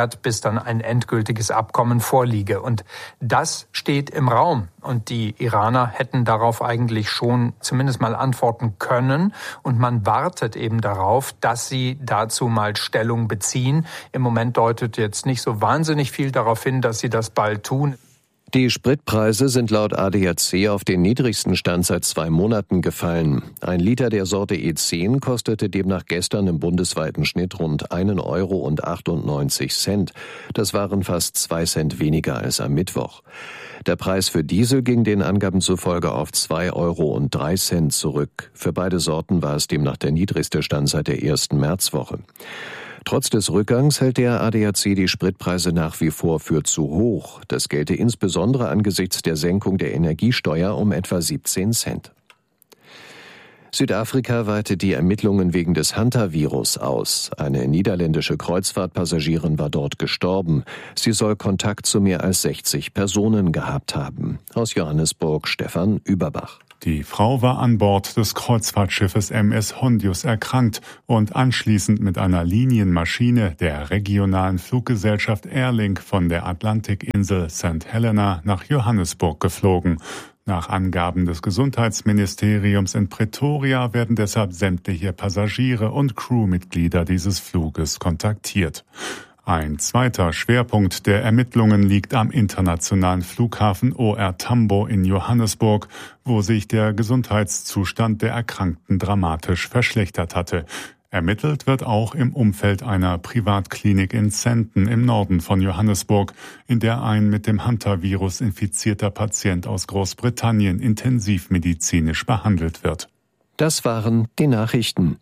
dann ein endgültiges Abkommen vorliege. Und das steht im Raum. Und die Iraner hätten darauf eigentlich schon zumindest mal antworten können. Und man wartet eben darauf, dass sie dazu mal Stellung beziehen. Im Moment deutet jetzt nicht so wahnsinnig viel darauf hin, dass sie das bald tun. Die Spritpreise sind laut A D A C auf den niedrigsten Stand seit zwei Monaten gefallen. Ein Liter der Sorte E zehn kostete demnach gestern im bundesweiten Schnitt rund einen Euro und achtundneunzig Cent. Das waren fast zwei Cent weniger als am Mittwoch. Der Preis für Diesel ging den Angaben zufolge auf zwei Euro und drei Cent zurück. Für beide Sorten war es demnach der niedrigste Stand seit der ersten Märzwoche. Trotz des Rückgangs hält der A D A C die Spritpreise nach wie vor für zu hoch. Das gelte insbesondere angesichts der Senkung der Energiesteuer um etwa siebzehn Cent. Südafrika weitet die Ermittlungen wegen des Hantavirus aus. Eine niederländische Kreuzfahrtpassagierin war dort gestorben. Sie soll Kontakt zu mehr als sechzig Personen gehabt haben. Aus Johannesburg Stefan Überbach. Die Frau war an Bord des Kreuzfahrtschiffes M S Hondius erkrankt und anschließend mit einer Linienmaschine der regionalen Fluggesellschaft Airlink von der Atlantikinsel Sankt Helena nach Johannesburg geflogen. Nach Angaben des Gesundheitsministeriums in Pretoria werden deshalb sämtliche Passagiere und Crewmitglieder dieses Fluges kontaktiert. Ein zweiter Schwerpunkt der Ermittlungen liegt am internationalen Flughafen O R Tambo in Johannesburg, wo sich der Gesundheitszustand der Erkrankten dramatisch verschlechtert hatte. Ermittelt wird auch im Umfeld einer Privatklinik in Sandton im Norden von Johannesburg, in der ein mit dem Hantavirus infizierter Patient aus Großbritannien intensivmedizinisch behandelt wird. Das waren die Nachrichten.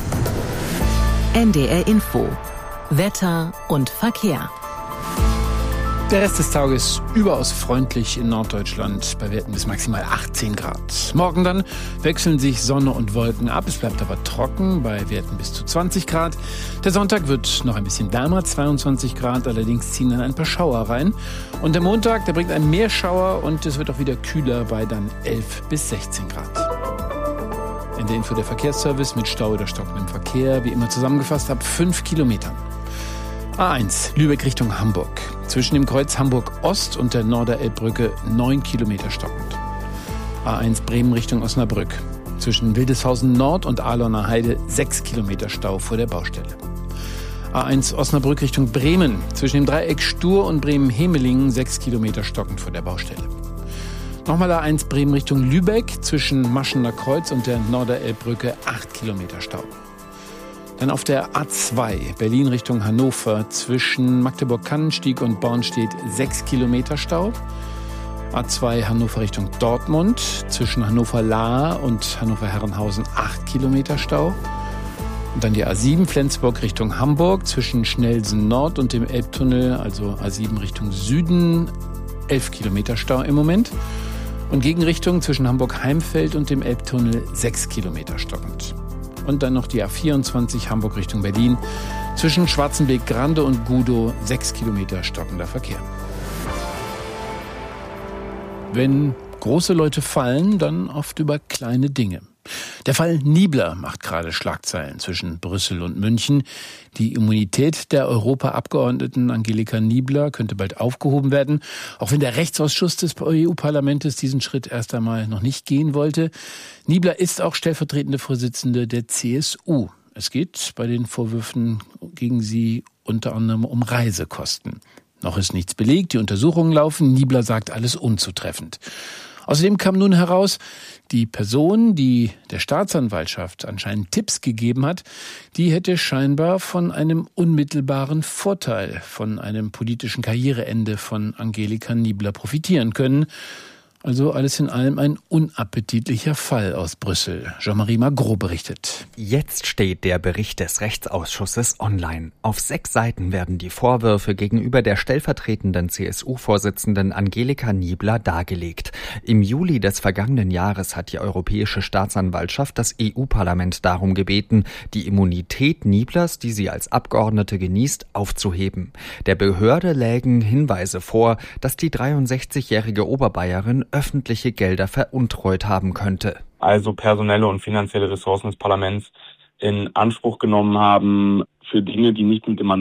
N D R Info. Wetter und Verkehr. Der Rest des Tages überaus freundlich in Norddeutschland, bei Werten bis maximal achtzehn Grad. Morgen dann wechseln sich Sonne und Wolken ab, es bleibt aber trocken, bei Werten bis zu zwanzig Grad. Der Sonntag wird noch ein bisschen wärmer, zweiundzwanzig Grad, allerdings ziehen dann ein paar Schauer rein. Und der Montag, der bringt einen Meerschauer und es wird auch wieder kühler bei dann elf bis sechzehn Grad. In der Info der Verkehrsservice mit Stau oder stockendem Verkehr, wie immer zusammengefasst, ab fünf Kilometern. A eins, Lübeck Richtung Hamburg. Zwischen dem Kreuz Hamburg Ost und der Norderelbbrücke neun Kilometer stockend. A eins Bremen Richtung Osnabrück. Zwischen Wildeshausen Nord und Ahlener Heide sechs Kilometer Stau vor der Baustelle. A eins Osnabrück Richtung Bremen. Zwischen dem Dreieck Stur und Bremen-Hemelingen sechs Kilometer stockend vor der Baustelle. Nochmal A eins Bremen Richtung Lübeck. Zwischen Maschener Kreuz und der Norderelbbrücke acht Kilometer Stau. Dann auf der A zwei Berlin Richtung Hannover zwischen Magdeburg-Kannenstieg und Bornstedt sechs Kilometer Stau. A zwei Hannover Richtung Dortmund zwischen Hannover-Lahr und Hannover-Herrenhausen acht Kilometer Stau. Und dann die A sieben Flensburg Richtung Hamburg zwischen Schnellsen Nord und dem Elbtunnel, also A sieben Richtung Süden, elf Kilometer Stau im Moment. Und Gegenrichtung zwischen Hamburg-Heimfeld und dem Elbtunnel sechs Kilometer stockend. Und dann noch die A vierundzwanzig Hamburg Richtung Berlin. Zwischen Schwarzenbeek-Grande und Gudow sechs Kilometer stockender Verkehr. Wenn große Leute fallen, dann oft über kleine Dinge. Der Fall Niebler macht gerade Schlagzeilen zwischen Brüssel und München. Die Immunität der Europaabgeordneten Angelika Niebler könnte bald aufgehoben werden, auch wenn der Rechtsausschuss des E U-Parlaments diesen Schritt erst einmal noch nicht gehen wollte. Niebler ist auch stellvertretende Vorsitzende der C S U. Es geht bei den Vorwürfen gegen sie unter anderem um Reisekosten. Noch ist nichts belegt, die Untersuchungen laufen. Niebler sagt, alles unzutreffend. Außerdem kam nun heraus, die Person, die der Staatsanwaltschaft anscheinend Tipps gegeben hat, die hätte scheinbar von einem unmittelbaren Vorteil, von einem politischen Karriereende von Angelika Niebler profitieren können. Also alles in allem ein unappetitlicher Fall aus Brüssel. Jean-Marie Magro berichtet. Jetzt steht der Bericht des Rechtsausschusses online. Auf sechs Seiten werden die Vorwürfe gegenüber der stellvertretenden C S U-Vorsitzenden Angelika Niebler dargelegt. Im Juli des vergangenen Jahres hat die Europäische Staatsanwaltschaft das E U-Parlament darum gebeten, die Immunität Nieblers, die sie als Abgeordnete genießt, aufzuheben. Der Behörde lägen Hinweise vor, dass die dreiundsechzigjährige Oberbayerin öffentliche Gelder veruntreut haben könnte. Also personelle und finanzielle Ressourcen des Parlaments in Anspruch genommen haben für Dinge, die nicht mit dem Mandat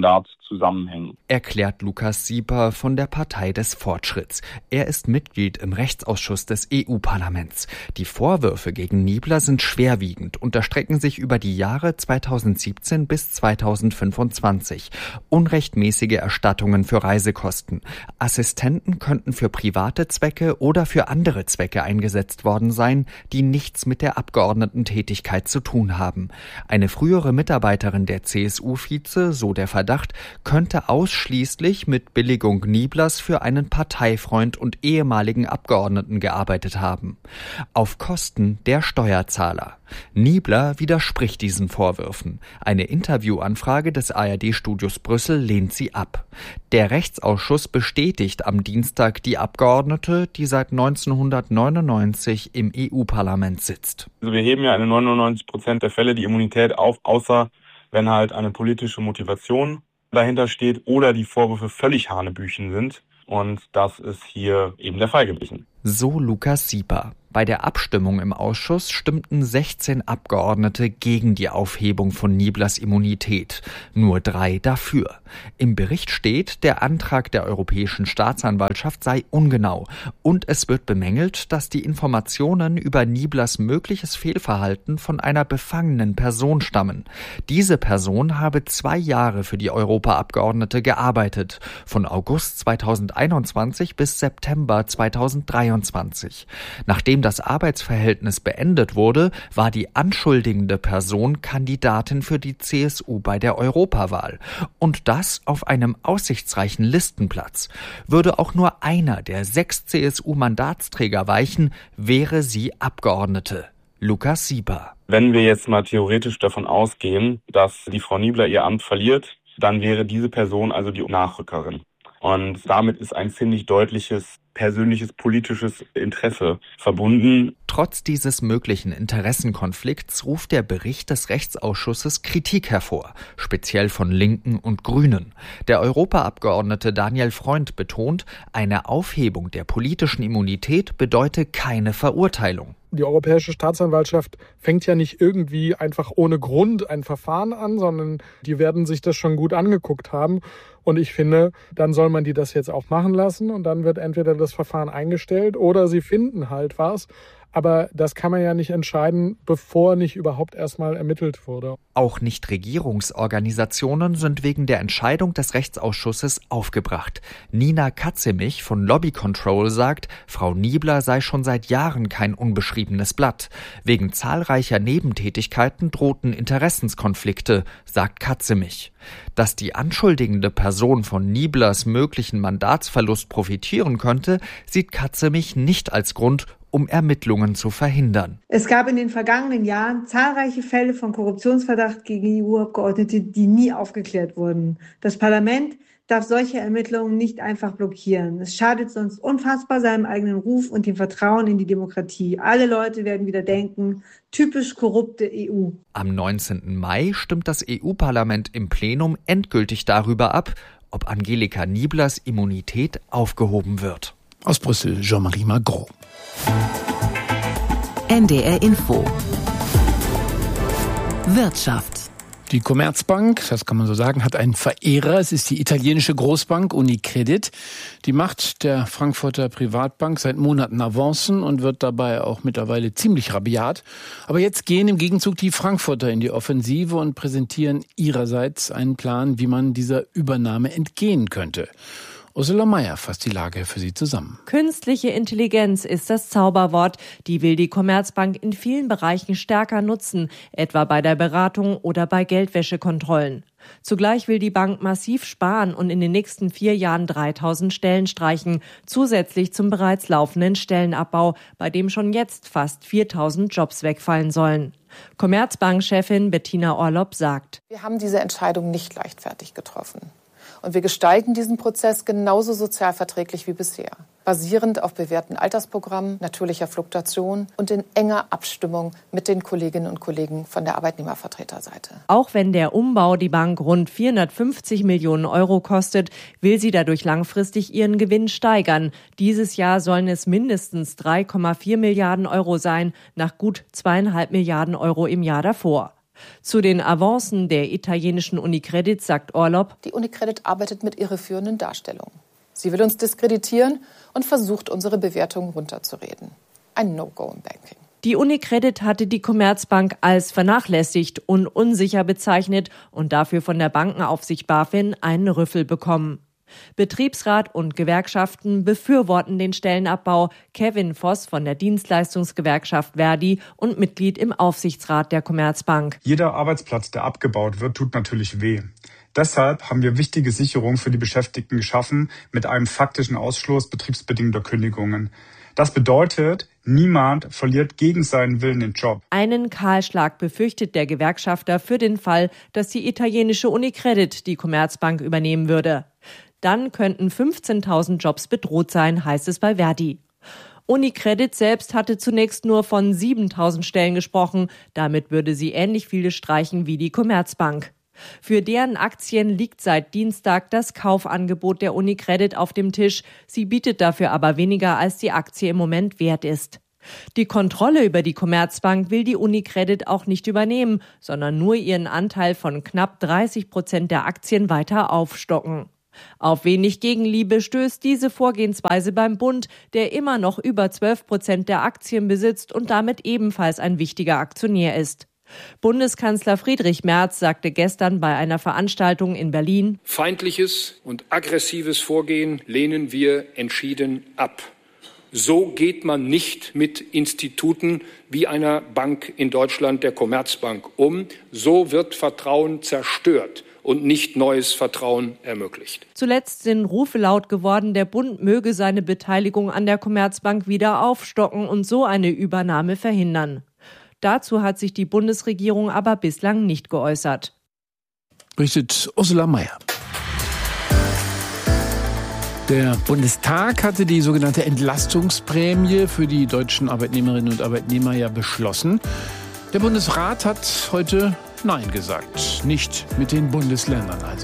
zusammenhängen. Erklärt Lukas Sieper von der Partei des Fortschritts. Er ist Mitglied im Rechtsausschuss des E U-Parlaments. Die Vorwürfe gegen Niebler sind schwerwiegend und erstrecken sich über die Jahre zweitausendsiebzehn bis zweitausendfünfundzwanzig. Unrechtmäßige Erstattungen für Reisekosten. Assistenten könnten für private Zwecke oder für andere Zwecke eingesetzt worden sein, die nichts mit der Abgeordnetentätigkeit zu tun haben. Eine frühere Mitarbeiterin der C S U-Vize, so der Verdacht, könnte ausschließlich mit Billigung Nieblers für einen Parteifreund und ehemaligen Abgeordneten gearbeitet haben. Auf Kosten der Steuerzahler. Niebler widerspricht diesen Vorwürfen. Eine Interviewanfrage des A R D-Studios Brüssel lehnt sie ab. Der Rechtsausschuss bestätigt am Dienstag die Abgeordnete, die seit neunzehnhundertneunundneunzig im E U-Parlament sitzt. Also wir heben ja in neunundneunzig Prozent der Fälle die Immunität auf, außer wenn halt eine politische Motivation dahinter steht oder die Vorwürfe völlig hanebüchen sind. Und das ist hier eben der Fall gewesen. So Lukas Sieper. Bei der Abstimmung im Ausschuss stimmten sechzehn Abgeordnete gegen die Aufhebung von Nieblers Immunität, nur drei dafür. Im Bericht steht, der Antrag der Europäischen Staatsanwaltschaft sei ungenau und es wird bemängelt, dass die Informationen über Nieblers mögliches Fehlverhalten von einer befangenen Person stammen. Diese Person habe zwei Jahre für die Europaabgeordnete gearbeitet, von August zweitausendeinundzwanzig bis September zweitausenddreiundzwanzig. Nachdem das Arbeitsverhältnis beendet wurde, war die anschuldigende Person Kandidatin für die C S U bei der Europawahl. Und das auf einem aussichtsreichen Listenplatz. Würde auch nur einer der sechs C S U-Mandatsträger weichen, wäre sie Abgeordnete. Lukas Sieper. Wenn wir jetzt mal theoretisch davon ausgehen, dass die Frau Niebler ihr Amt verliert, dann wäre diese Person also die Nachrückerin. Und damit ist ein ziemlich deutliches persönliches politisches Interesse verbunden. Trotz dieses möglichen Interessenkonflikts ruft der Bericht des Rechtsausschusses Kritik hervor, speziell von Linken und Grünen. Der Europaabgeordnete Daniel Freund betont, eine Aufhebung der politischen Immunität bedeute keine Verurteilung. Die Europäische Staatsanwaltschaft fängt ja nicht irgendwie einfach ohne Grund ein Verfahren an, sondern die werden sich das schon gut angeguckt haben. Und ich finde, dann soll man die das jetzt auch machen lassen und dann wird entweder das Verfahren eingestellt oder sie finden halt was. Aber das kann man ja nicht entscheiden, bevor nicht überhaupt erstmal ermittelt wurde. Auch Nichtregierungsorganisationen sind wegen der Entscheidung des Rechtsausschusses aufgebracht. Nina Katzemich von Lobby Control sagt, Frau Niebler sei schon seit Jahren kein unbeschriebenes Blatt. Wegen zahlreicher Nebentätigkeiten drohten Interessenskonflikte, sagt Katzemich. Dass die anschuldigende Person von Nieblers möglichen Mandatsverlust profitieren könnte, sieht Katzemich nicht als Grund, um Ermittlungen zu verhindern. Es gab in den vergangenen Jahren zahlreiche Fälle von Korruptionsverdacht gegen E U-Abgeordnete, die nie aufgeklärt wurden. Das Parlament darf solche Ermittlungen nicht einfach blockieren. Es schadet sonst unfassbar seinem eigenen Ruf und dem Vertrauen in die Demokratie. Alle Leute werden wieder denken, typisch korrupte E U. Am neunzehnten Mai stimmt das E U-Parlament im Plenum endgültig darüber ab, ob Angelika Nieblers Immunität aufgehoben wird. Aus Brüssel, Jean-Marie Magro. N D R Info. Wirtschaft. Die Commerzbank, das kann man so sagen, hat einen Verehrer. Es ist die italienische Großbank Unicredit. Die macht der Frankfurter Privatbank seit Monaten Avancen und wird dabei auch mittlerweile ziemlich rabiat. Aber jetzt gehen im Gegenzug die Frankfurter in die Offensive und präsentieren ihrerseits einen Plan, wie man dieser Übernahme entgehen könnte. Ursula Mayer fasst die Lage für Sie zusammen. Künstliche Intelligenz ist das Zauberwort. Die will die Commerzbank in vielen Bereichen stärker nutzen, etwa bei der Beratung oder bei Geldwäschekontrollen. Zugleich will die Bank massiv sparen und in den nächsten vier Jahren dreitausend Stellen streichen, zusätzlich zum bereits laufenden Stellenabbau, bei dem schon jetzt fast viertausend Jobs wegfallen sollen. Commerzbank-Chefin Bettina Orlopp sagt: Wir haben diese Entscheidung nicht leichtfertig getroffen. Und wir gestalten diesen Prozess genauso sozialverträglich wie bisher, basierend auf bewährten Altersprogrammen, natürlicher Fluktuation und in enger Abstimmung mit den Kolleginnen und Kollegen von der Arbeitnehmervertreterseite. Auch wenn der Umbau die Bank rund vierhundertfünfzig Millionen Euro kostet, will sie dadurch langfristig ihren Gewinn steigern. Dieses Jahr sollen es mindestens drei Komma vier Milliarden Euro sein, nach gut zweieinhalb Milliarden Euro im Jahr davor. Zu den Avancen der italienischen Unicredit sagt Orlob: Die Unicredit arbeitet mit irreführenden Darstellungen. Sie will uns diskreditieren und versucht, unsere Bewertung runterzureden. Ein No-Go im Banking. Die Unicredit hatte die Commerzbank als vernachlässigt und unsicher bezeichnet und dafür von der Bankenaufsicht BaFin einen Rüffel bekommen. Betriebsrat und Gewerkschaften befürworten den Stellenabbau. Kevin Voss von der Dienstleistungsgewerkschaft Verdi und Mitglied im Aufsichtsrat der Commerzbank. Jeder Arbeitsplatz, der abgebaut wird, tut natürlich weh. Deshalb haben wir wichtige Sicherungen für die Beschäftigten geschaffen mit einem faktischen Ausschluss betriebsbedingter Kündigungen. Das bedeutet, niemand verliert gegen seinen Willen den Job. Einen Kahlschlag befürchtet der Gewerkschafter für den Fall, dass die italienische Unicredit die Commerzbank übernehmen würde. Dann könnten fünfzehntausend Jobs bedroht sein, heißt es bei Verdi. Unicredit selbst hatte zunächst nur von siebentausend Stellen gesprochen. Damit würde sie ähnlich viele streichen wie die Commerzbank. Für deren Aktien liegt seit Dienstag das Kaufangebot der Unicredit auf dem Tisch. Sie bietet dafür aber weniger, als die Aktie im Moment wert ist. Die Kontrolle über die Commerzbank will die Unicredit auch nicht übernehmen, sondern nur ihren Anteil von knapp dreißig Prozent der Aktien weiter aufstocken. Auf wenig Gegenliebe stößt diese Vorgehensweise beim Bund, der immer noch über zwölf Prozent der Aktien besitzt und damit ebenfalls ein wichtiger Aktionär ist. Bundeskanzler Friedrich Merz sagte gestern bei einer Veranstaltung in Berlin: Feindliches und aggressives Vorgehen lehnen wir entschieden ab. So geht man nicht mit Instituten wie einer Bank in Deutschland, der Commerzbank, um. So wird Vertrauen zerstört und nicht neues Vertrauen ermöglicht. Zuletzt sind Rufe laut geworden, der Bund möge seine Beteiligung an der Commerzbank wieder aufstocken und so eine Übernahme verhindern. Dazu hat sich die Bundesregierung aber bislang nicht geäußert. Berichtet Ursula Mayer. Der Bundestag hatte die sogenannte Entlastungsprämie für die deutschen Arbeitnehmerinnen und Arbeitnehmer ja beschlossen. Der Bundesrat hat heute Nein gesagt. Nicht mit den Bundesländern also.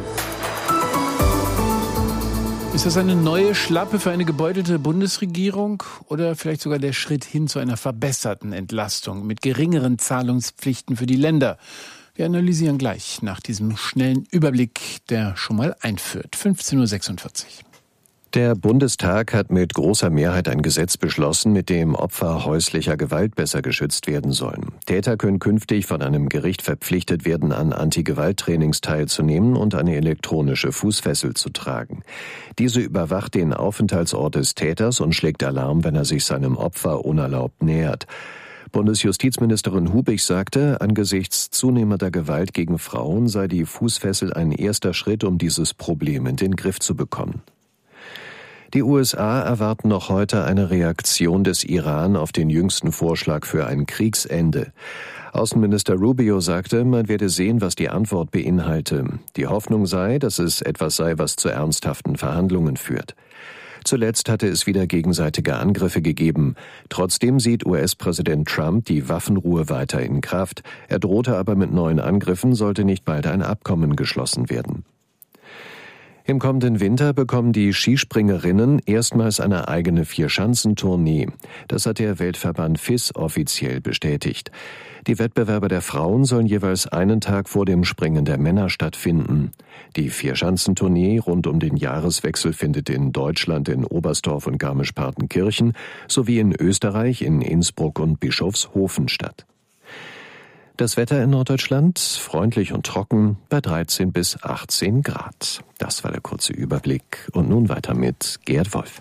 Ist das eine neue Schlappe für eine gebeutelte Bundesregierung oder vielleicht sogar der Schritt hin zu einer verbesserten Entlastung mit geringeren Zahlungspflichten für die Länder? Wir analysieren gleich nach diesem schnellen Überblick, der schon mal einführt. fünfzehn Uhr sechsundvierzig. Der Bundestag hat mit großer Mehrheit ein Gesetz beschlossen, mit dem Opfer häuslicher Gewalt besser geschützt werden sollen. Täter können künftig von einem Gericht verpflichtet werden, an Anti-Gewalt-Trainings teilzunehmen und eine elektronische Fußfessel zu tragen. Diese überwacht den Aufenthaltsort des Täters und schlägt Alarm, wenn er sich seinem Opfer unerlaubt nähert. Bundesjustizministerin Hubig sagte, angesichts zunehmender Gewalt gegen Frauen sei die Fußfessel ein erster Schritt, um dieses Problem in den Griff zu bekommen. Die U S A erwarten noch heute eine Reaktion des Iran auf den jüngsten Vorschlag für ein Kriegsende. Außenminister Rubio sagte, man werde sehen, was die Antwort beinhalte. Die Hoffnung sei, dass es etwas sei, was zu ernsthaften Verhandlungen führt. Zuletzt hatte es wieder gegenseitige Angriffe gegeben. Trotzdem sieht U S-Präsident Trump die Waffenruhe weiter in Kraft. Er drohte aber mit neuen Angriffen, sollte nicht bald ein Abkommen geschlossen werden. Im kommenden Winter bekommen die Skispringerinnen erstmals eine eigene Vierschanzentournee. Das hat der Weltverband F I S offiziell bestätigt. Die Wettbewerbe der Frauen sollen jeweils einen Tag vor dem Springen der Männer stattfinden. Die Vierschanzentournee rund um den Jahreswechsel findet in Deutschland in Oberstdorf und Garmisch-Partenkirchen sowie in Österreich in Innsbruck und Bischofshofen statt. Das Wetter in Norddeutschland freundlich und trocken bei dreizehn bis achtzehn Grad. Das war der kurze Überblick. Und nun weiter mit Gerd Wolf.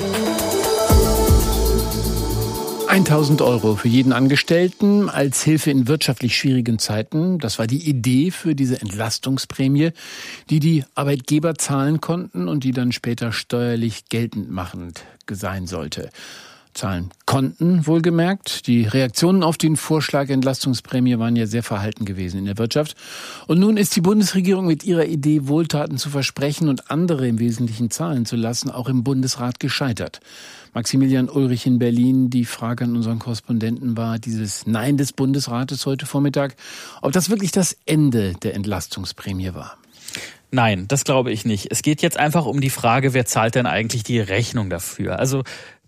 tausend Euro für jeden Angestellten als Hilfe in wirtschaftlich schwierigen Zeiten. Das war die Idee für diese Entlastungsprämie, die die Arbeitgeber zahlen konnten und die dann später steuerlich geltend machend sein sollte. Zahlen konnten, wohlgemerkt. Die Reaktionen auf den Vorschlag Entlastungsprämie waren ja sehr verhalten gewesen in der Wirtschaft. Und nun ist die Bundesregierung mit ihrer Idee, Wohltaten zu versprechen und andere im Wesentlichen zahlen zu lassen, auch im Bundesrat gescheitert. Maximilian Ulrich in Berlin, die Frage an unseren Korrespondenten war, dieses Nein des Bundesrates heute Vormittag, ob das wirklich das Ende der Entlastungsprämie war. Nein, das glaube ich nicht. Es geht jetzt einfach um die Frage, wer zahlt denn eigentlich die Rechnung dafür? Also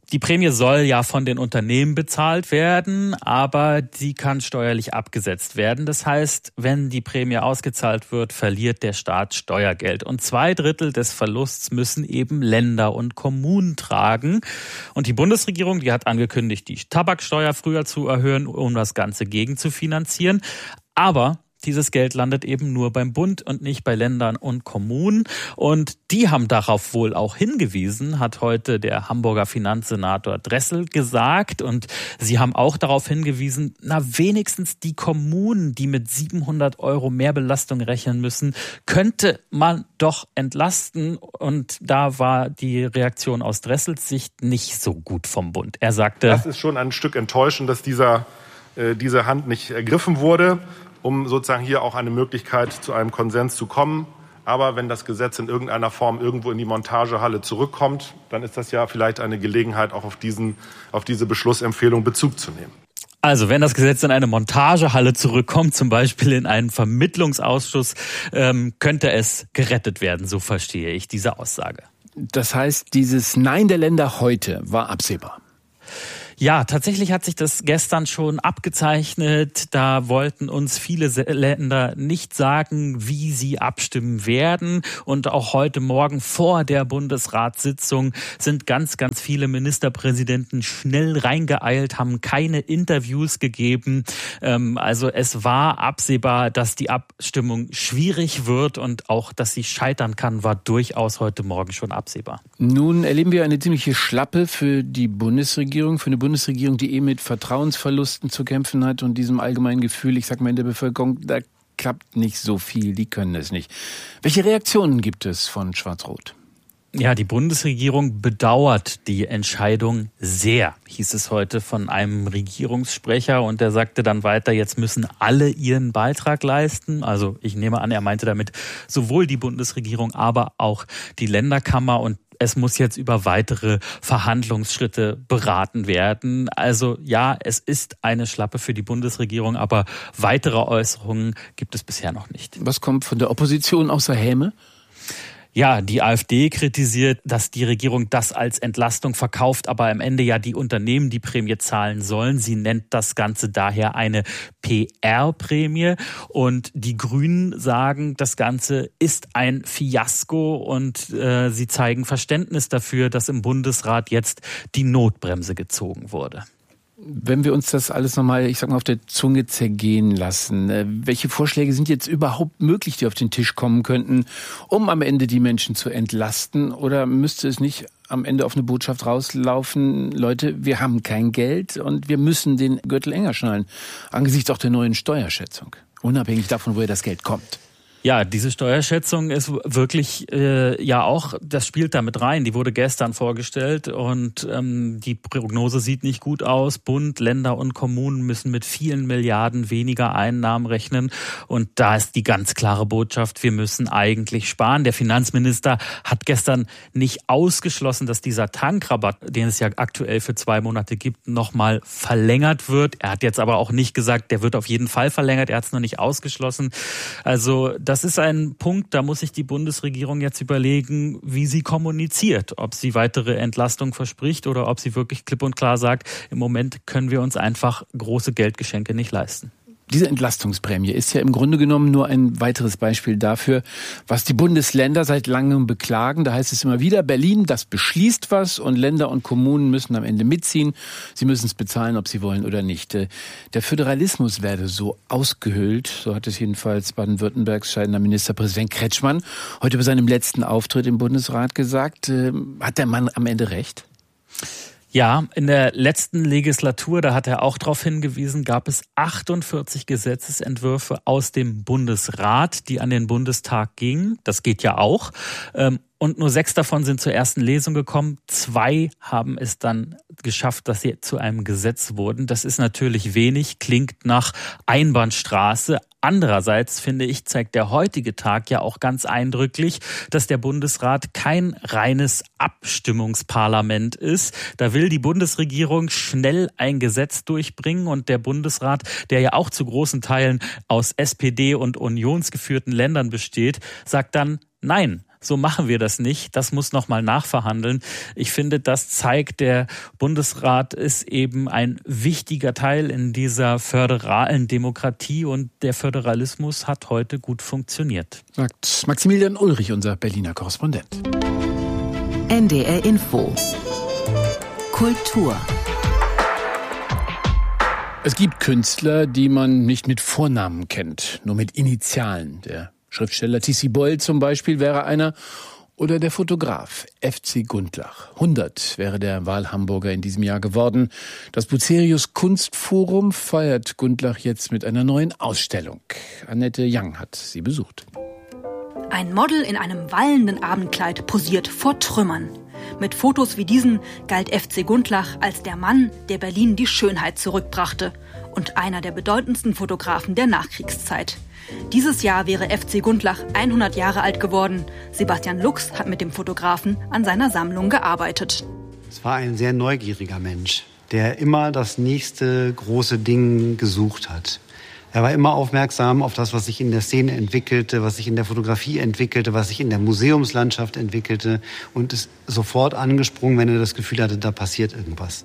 Die Prämie soll ja von den Unternehmen bezahlt werden, aber die kann steuerlich abgesetzt werden. Das heißt, wenn die Prämie ausgezahlt wird, verliert der Staat Steuergeld. Und zwei Drittel des Verlusts müssen eben Länder und Kommunen tragen. Und die Bundesregierung, die hat angekündigt, die Tabaksteuer früher zu erhöhen, um das Ganze gegenzufinanzieren. Aber dieses Geld landet eben nur beim Bund und nicht bei Ländern und Kommunen. Und die haben darauf wohl auch hingewiesen, hat heute der Hamburger Finanzsenator Dressel gesagt. Und sie haben auch darauf hingewiesen, na wenigstens die Kommunen, die mit siebenhundert Euro Mehrbelastung rechnen müssen, könnte man doch entlasten. Und da war die Reaktion aus Dressels Sicht nicht so gut vom Bund. Er sagte, das ist schon ein Stück enttäuschend, dass dieser, äh, diese Hand nicht ergriffen wurde, um sozusagen hier auch eine Möglichkeit zu einem Konsens zu kommen. Aber wenn das Gesetz in irgendeiner Form irgendwo in die Montagehalle zurückkommt, dann ist das ja vielleicht eine Gelegenheit, auch auf diesen, auf diese Beschlussempfehlung Bezug zu nehmen. Also wenn das Gesetz in eine Montagehalle zurückkommt, zum Beispiel in einen Vermittlungsausschuss, ähm, könnte es gerettet werden, so verstehe ich diese Aussage. Das heißt, dieses Nein der Länder heute war absehbar. Ja, tatsächlich hat sich das gestern schon abgezeichnet. Da wollten uns viele Länder nicht sagen, wie sie abstimmen werden. Und auch heute Morgen vor der Bundesratssitzung sind ganz, ganz viele Ministerpräsidenten schnell reingeeilt, haben keine Interviews gegeben. Also es war absehbar, dass die Abstimmung schwierig wird und auch, dass sie scheitern kann, war durchaus heute Morgen schon absehbar. Nun erleben wir eine ziemliche Schlappe für die Bundesregierung, für eine Bundesregierung, Bundesregierung, die eh mit Vertrauensverlusten zu kämpfen hat und diesem allgemeinen Gefühl, ich sag mal in der Bevölkerung, da klappt nicht so viel, die können es nicht. Welche Reaktionen gibt es von Schwarz-Rot? Ja, die Bundesregierung bedauert die Entscheidung sehr, hieß es heute von einem Regierungssprecher. Und er sagte dann weiter, jetzt müssen alle ihren Beitrag leisten. Also ich nehme an, er meinte damit sowohl die Bundesregierung, aber auch die Länderkammer. Und es muss jetzt über weitere Verhandlungsschritte beraten werden. Also ja, es ist eine Schlappe für die Bundesregierung, aber weitere Äußerungen gibt es bisher noch nicht. Was kommt von der Opposition außer Häme? Ja, die AfD kritisiert, dass die Regierung das als Entlastung verkauft, aber am Ende ja die Unternehmen die Prämie zahlen sollen. Sie nennt das Ganze daher eine P R-Prämie. Und die Grünen sagen, das Ganze ist ein Fiasko und äh, sie zeigen Verständnis dafür, dass im Bundesrat jetzt die Notbremse gezogen wurde. Wenn wir uns das alles nochmal, ich sag mal, auf der Zunge zergehen lassen, welche Vorschläge sind jetzt überhaupt möglich, die auf den Tisch kommen könnten, um am Ende die Menschen zu entlasten? Oder müsste es nicht am Ende auf eine Botschaft rauslaufen, Leute, wir haben kein Geld und wir müssen den Gürtel enger schnallen, angesichts auch der neuen Steuerschätzung, unabhängig davon, woher das Geld kommt? Ja, diese Steuerschätzung ist wirklich äh, ja auch, das spielt da mit rein. Die wurde gestern vorgestellt und ähm, die Prognose sieht nicht gut aus. Bund, Länder und Kommunen müssen mit vielen Milliarden weniger Einnahmen rechnen. Und da ist die ganz klare Botschaft, wir müssen eigentlich sparen. Der Finanzminister hat gestern nicht ausgeschlossen, dass dieser Tankrabatt, den es ja aktuell für zwei Monate gibt, nochmal verlängert wird. Er hat jetzt aber auch nicht gesagt, der wird auf jeden Fall verlängert. Er hat es noch nicht ausgeschlossen. Also das ist ein Punkt, da muss sich die Bundesregierung jetzt überlegen, wie sie kommuniziert, ob sie weitere Entlastung verspricht oder ob sie wirklich klipp und klar sagt, im Moment können wir uns einfach große Geldgeschenke nicht leisten. Diese Entlastungsprämie ist ja im Grunde genommen nur ein weiteres Beispiel dafür, was die Bundesländer seit langem beklagen. Da heißt es immer wieder, Berlin, das beschließt was und Länder und Kommunen müssen am Ende mitziehen. Sie müssen es bezahlen, ob sie wollen oder nicht. Der Föderalismus werde so ausgehöhlt, so hat es jedenfalls Baden-Württembergs scheidender Ministerpräsident Kretschmann heute bei seinem letzten Auftritt im Bundesrat gesagt. Hat der Mann am Ende recht? Ja, in der letzten Legislatur, da hat er auch darauf hingewiesen, gab es achtundvierzig Gesetzesentwürfe aus dem Bundesrat, die an den Bundestag gingen. Das geht ja auch. Und nur sechs davon sind zur ersten Lesung gekommen. Zwei haben es dann geschafft, dass sie zu einem Gesetz wurden. Das ist natürlich wenig, klingt nach Einbahnstraße. Andererseits, finde ich, zeigt der heutige Tag ja auch ganz eindrücklich, dass der Bundesrat kein reines Abstimmungsparlament ist. Da will die Bundesregierung schnell ein Gesetz durchbringen und der Bundesrat, der ja auch zu großen Teilen aus S P D und unionsgeführten Ländern besteht, sagt dann, nein, so machen wir das nicht. Das muss nochmal nachverhandeln. Ich finde, das zeigt, der Bundesrat ist eben ein wichtiger Teil in dieser föderalen Demokratie und der Föderalismus hat heute gut funktioniert. Sagt Maximilian Ulrich, unser Berliner Korrespondent. N D R Info. Kultur. Es gibt Künstler, die man nicht mit Vornamen kennt, nur mit Initialen. Der Schriftsteller Tissi Boll zum Beispiel wäre einer. Oder der Fotograf F C Gundlach. hundert wäre der Wahlhamburger in diesem Jahr geworden. Das Bucerius Kunstforum feiert Gundlach jetzt mit einer neuen Ausstellung. Annette Young hat sie besucht. Ein Model in einem wallenden Abendkleid posiert vor Trümmern. Mit Fotos wie diesen galt F C Gundlach als der Mann, der Berlin die Schönheit zurückbrachte und einer der bedeutendsten Fotografen der Nachkriegszeit. Dieses Jahr wäre F C Gundlach hundert Jahre alt geworden. Sebastian Lux hat mit dem Fotografen an seiner Sammlung gearbeitet. Es war ein sehr neugieriger Mensch, der immer das nächste große Ding gesucht hat. Er war immer aufmerksam auf das, was sich in der Szene entwickelte, was sich in der Fotografie entwickelte, was sich in der Museumslandschaft entwickelte und ist sofort angesprungen, wenn er das Gefühl hatte, da passiert irgendwas.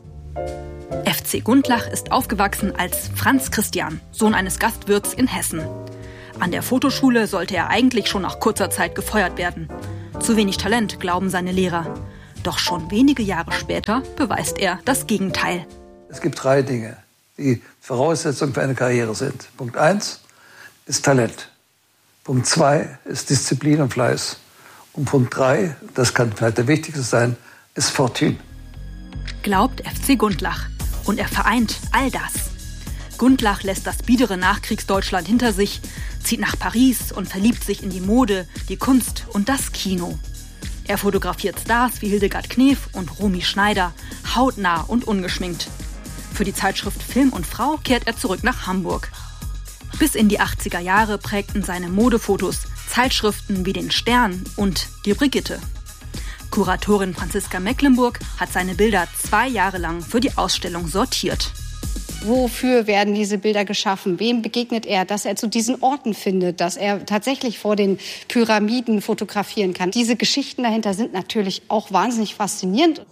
F C Gundlach ist aufgewachsen als Franz Christian, Sohn eines Gastwirts in Hessen. An der Fotoschule sollte er eigentlich schon nach kurzer Zeit gefeuert werden. Zu wenig Talent, glauben seine Lehrer. Doch schon wenige Jahre später beweist er das Gegenteil. Es gibt drei Dinge, die Voraussetzung für eine Karriere sind. Punkt eins ist Talent. Punkt zwei ist Disziplin und Fleiß. Und Punkt drei, das kann vielleicht der wichtigste sein, ist Fortune. Glaubt F C Gundlach. Und er vereint all das. Gundlach lässt das biedere Nachkriegsdeutschland hinter sich, zieht nach Paris und verliebt sich in die Mode, die Kunst und das Kino. Er fotografiert Stars wie Hildegard Knef und Romy Schneider, hautnah und ungeschminkt. Für die Zeitschrift Film und Frau kehrt er zurück nach Hamburg. Bis in die achtziger Jahre prägten seine Modefotos Zeitschriften wie den Stern und die Brigitte. Kuratorin Franziska Mecklenburg hat seine Bilder zwei Jahre lang für die Ausstellung sortiert. Wofür werden diese Bilder geschaffen? Wem begegnet er, dass er zu diesen Orten findet, dass er tatsächlich vor den Pyramiden fotografieren kann? Diese Geschichten dahinter sind natürlich auch wahnsinnig faszinierend.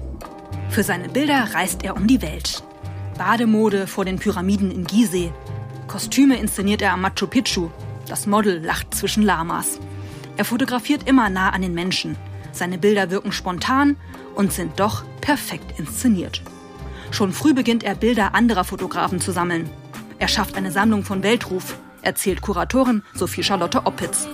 Für seine Bilder reist er um die Welt. Bademode vor den Pyramiden in Gizeh. Kostüme inszeniert er am Machu Picchu. Das Model lacht zwischen Lamas. Er fotografiert immer nah an den Menschen. Seine Bilder wirken spontan und sind doch perfekt inszeniert. Schon früh beginnt er, Bilder anderer Fotografen zu sammeln. Er schafft eine Sammlung von Weltruf, erzählt Kuratorin Sophie Charlotte Oppitz.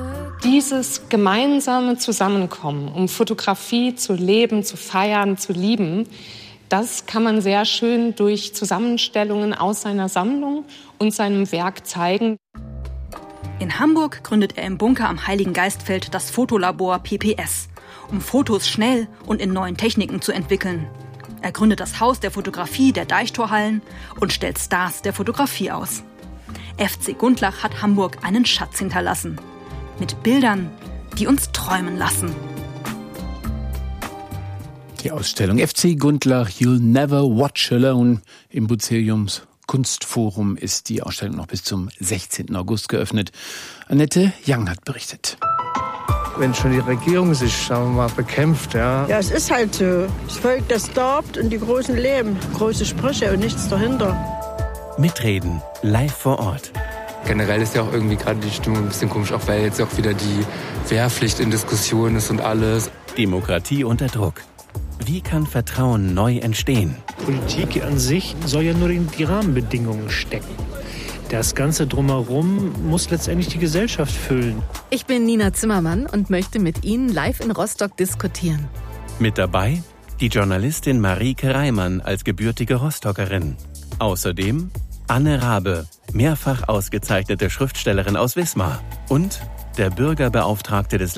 Dieses gemeinsame Zusammenkommen, um Fotografie zu leben, zu feiern, zu lieben, das kann man sehr schön durch Zusammenstellungen aus seiner Sammlung und seinem Werk zeigen. In Hamburg gründet er im Bunker am Heiligen Geistfeld das Fotolabor P P S, um Fotos schnell und in neuen Techniken zu entwickeln. Er gründet das Haus der Fotografie der Deichtorhallen und stellt Stars der Fotografie aus. F C Gundlach hat Hamburg einen Schatz hinterlassen. Mit Bildern, die uns träumen lassen. Die Ausstellung F C Gundlach You'll Never Watch Alone im Bucerius Kunstforum ist die Ausstellung noch bis zum sechzehnten August geöffnet. Annette Young hat berichtet. Wenn schon die Regierung sich, sagen wir mal, bekämpft, ja. Ja, es ist halt so. Das Volk, das darbt und die Großen leben. Große Sprüche und nichts dahinter. Mitreden, live vor Ort. Generell ist ja auch irgendwie gerade die Stimmung ein bisschen komisch, auch weil jetzt auch wieder die Wehrpflicht in Diskussion ist und alles. Demokratie unter Druck. Wie kann Vertrauen neu entstehen? Politik an sich soll ja nur in die Rahmenbedingungen stecken. Das Ganze drumherum muss letztendlich die Gesellschaft füllen. Ich bin Nina Zimmermann und möchte mit Ihnen live in Rostock diskutieren. Mit dabei die Journalistin Marieke Reimann als gebürtige Rostockerin. Außerdem Anne Rabe, mehrfach ausgezeichnete Schriftstellerin aus Wismar. Und der Bürgerbeauftragte des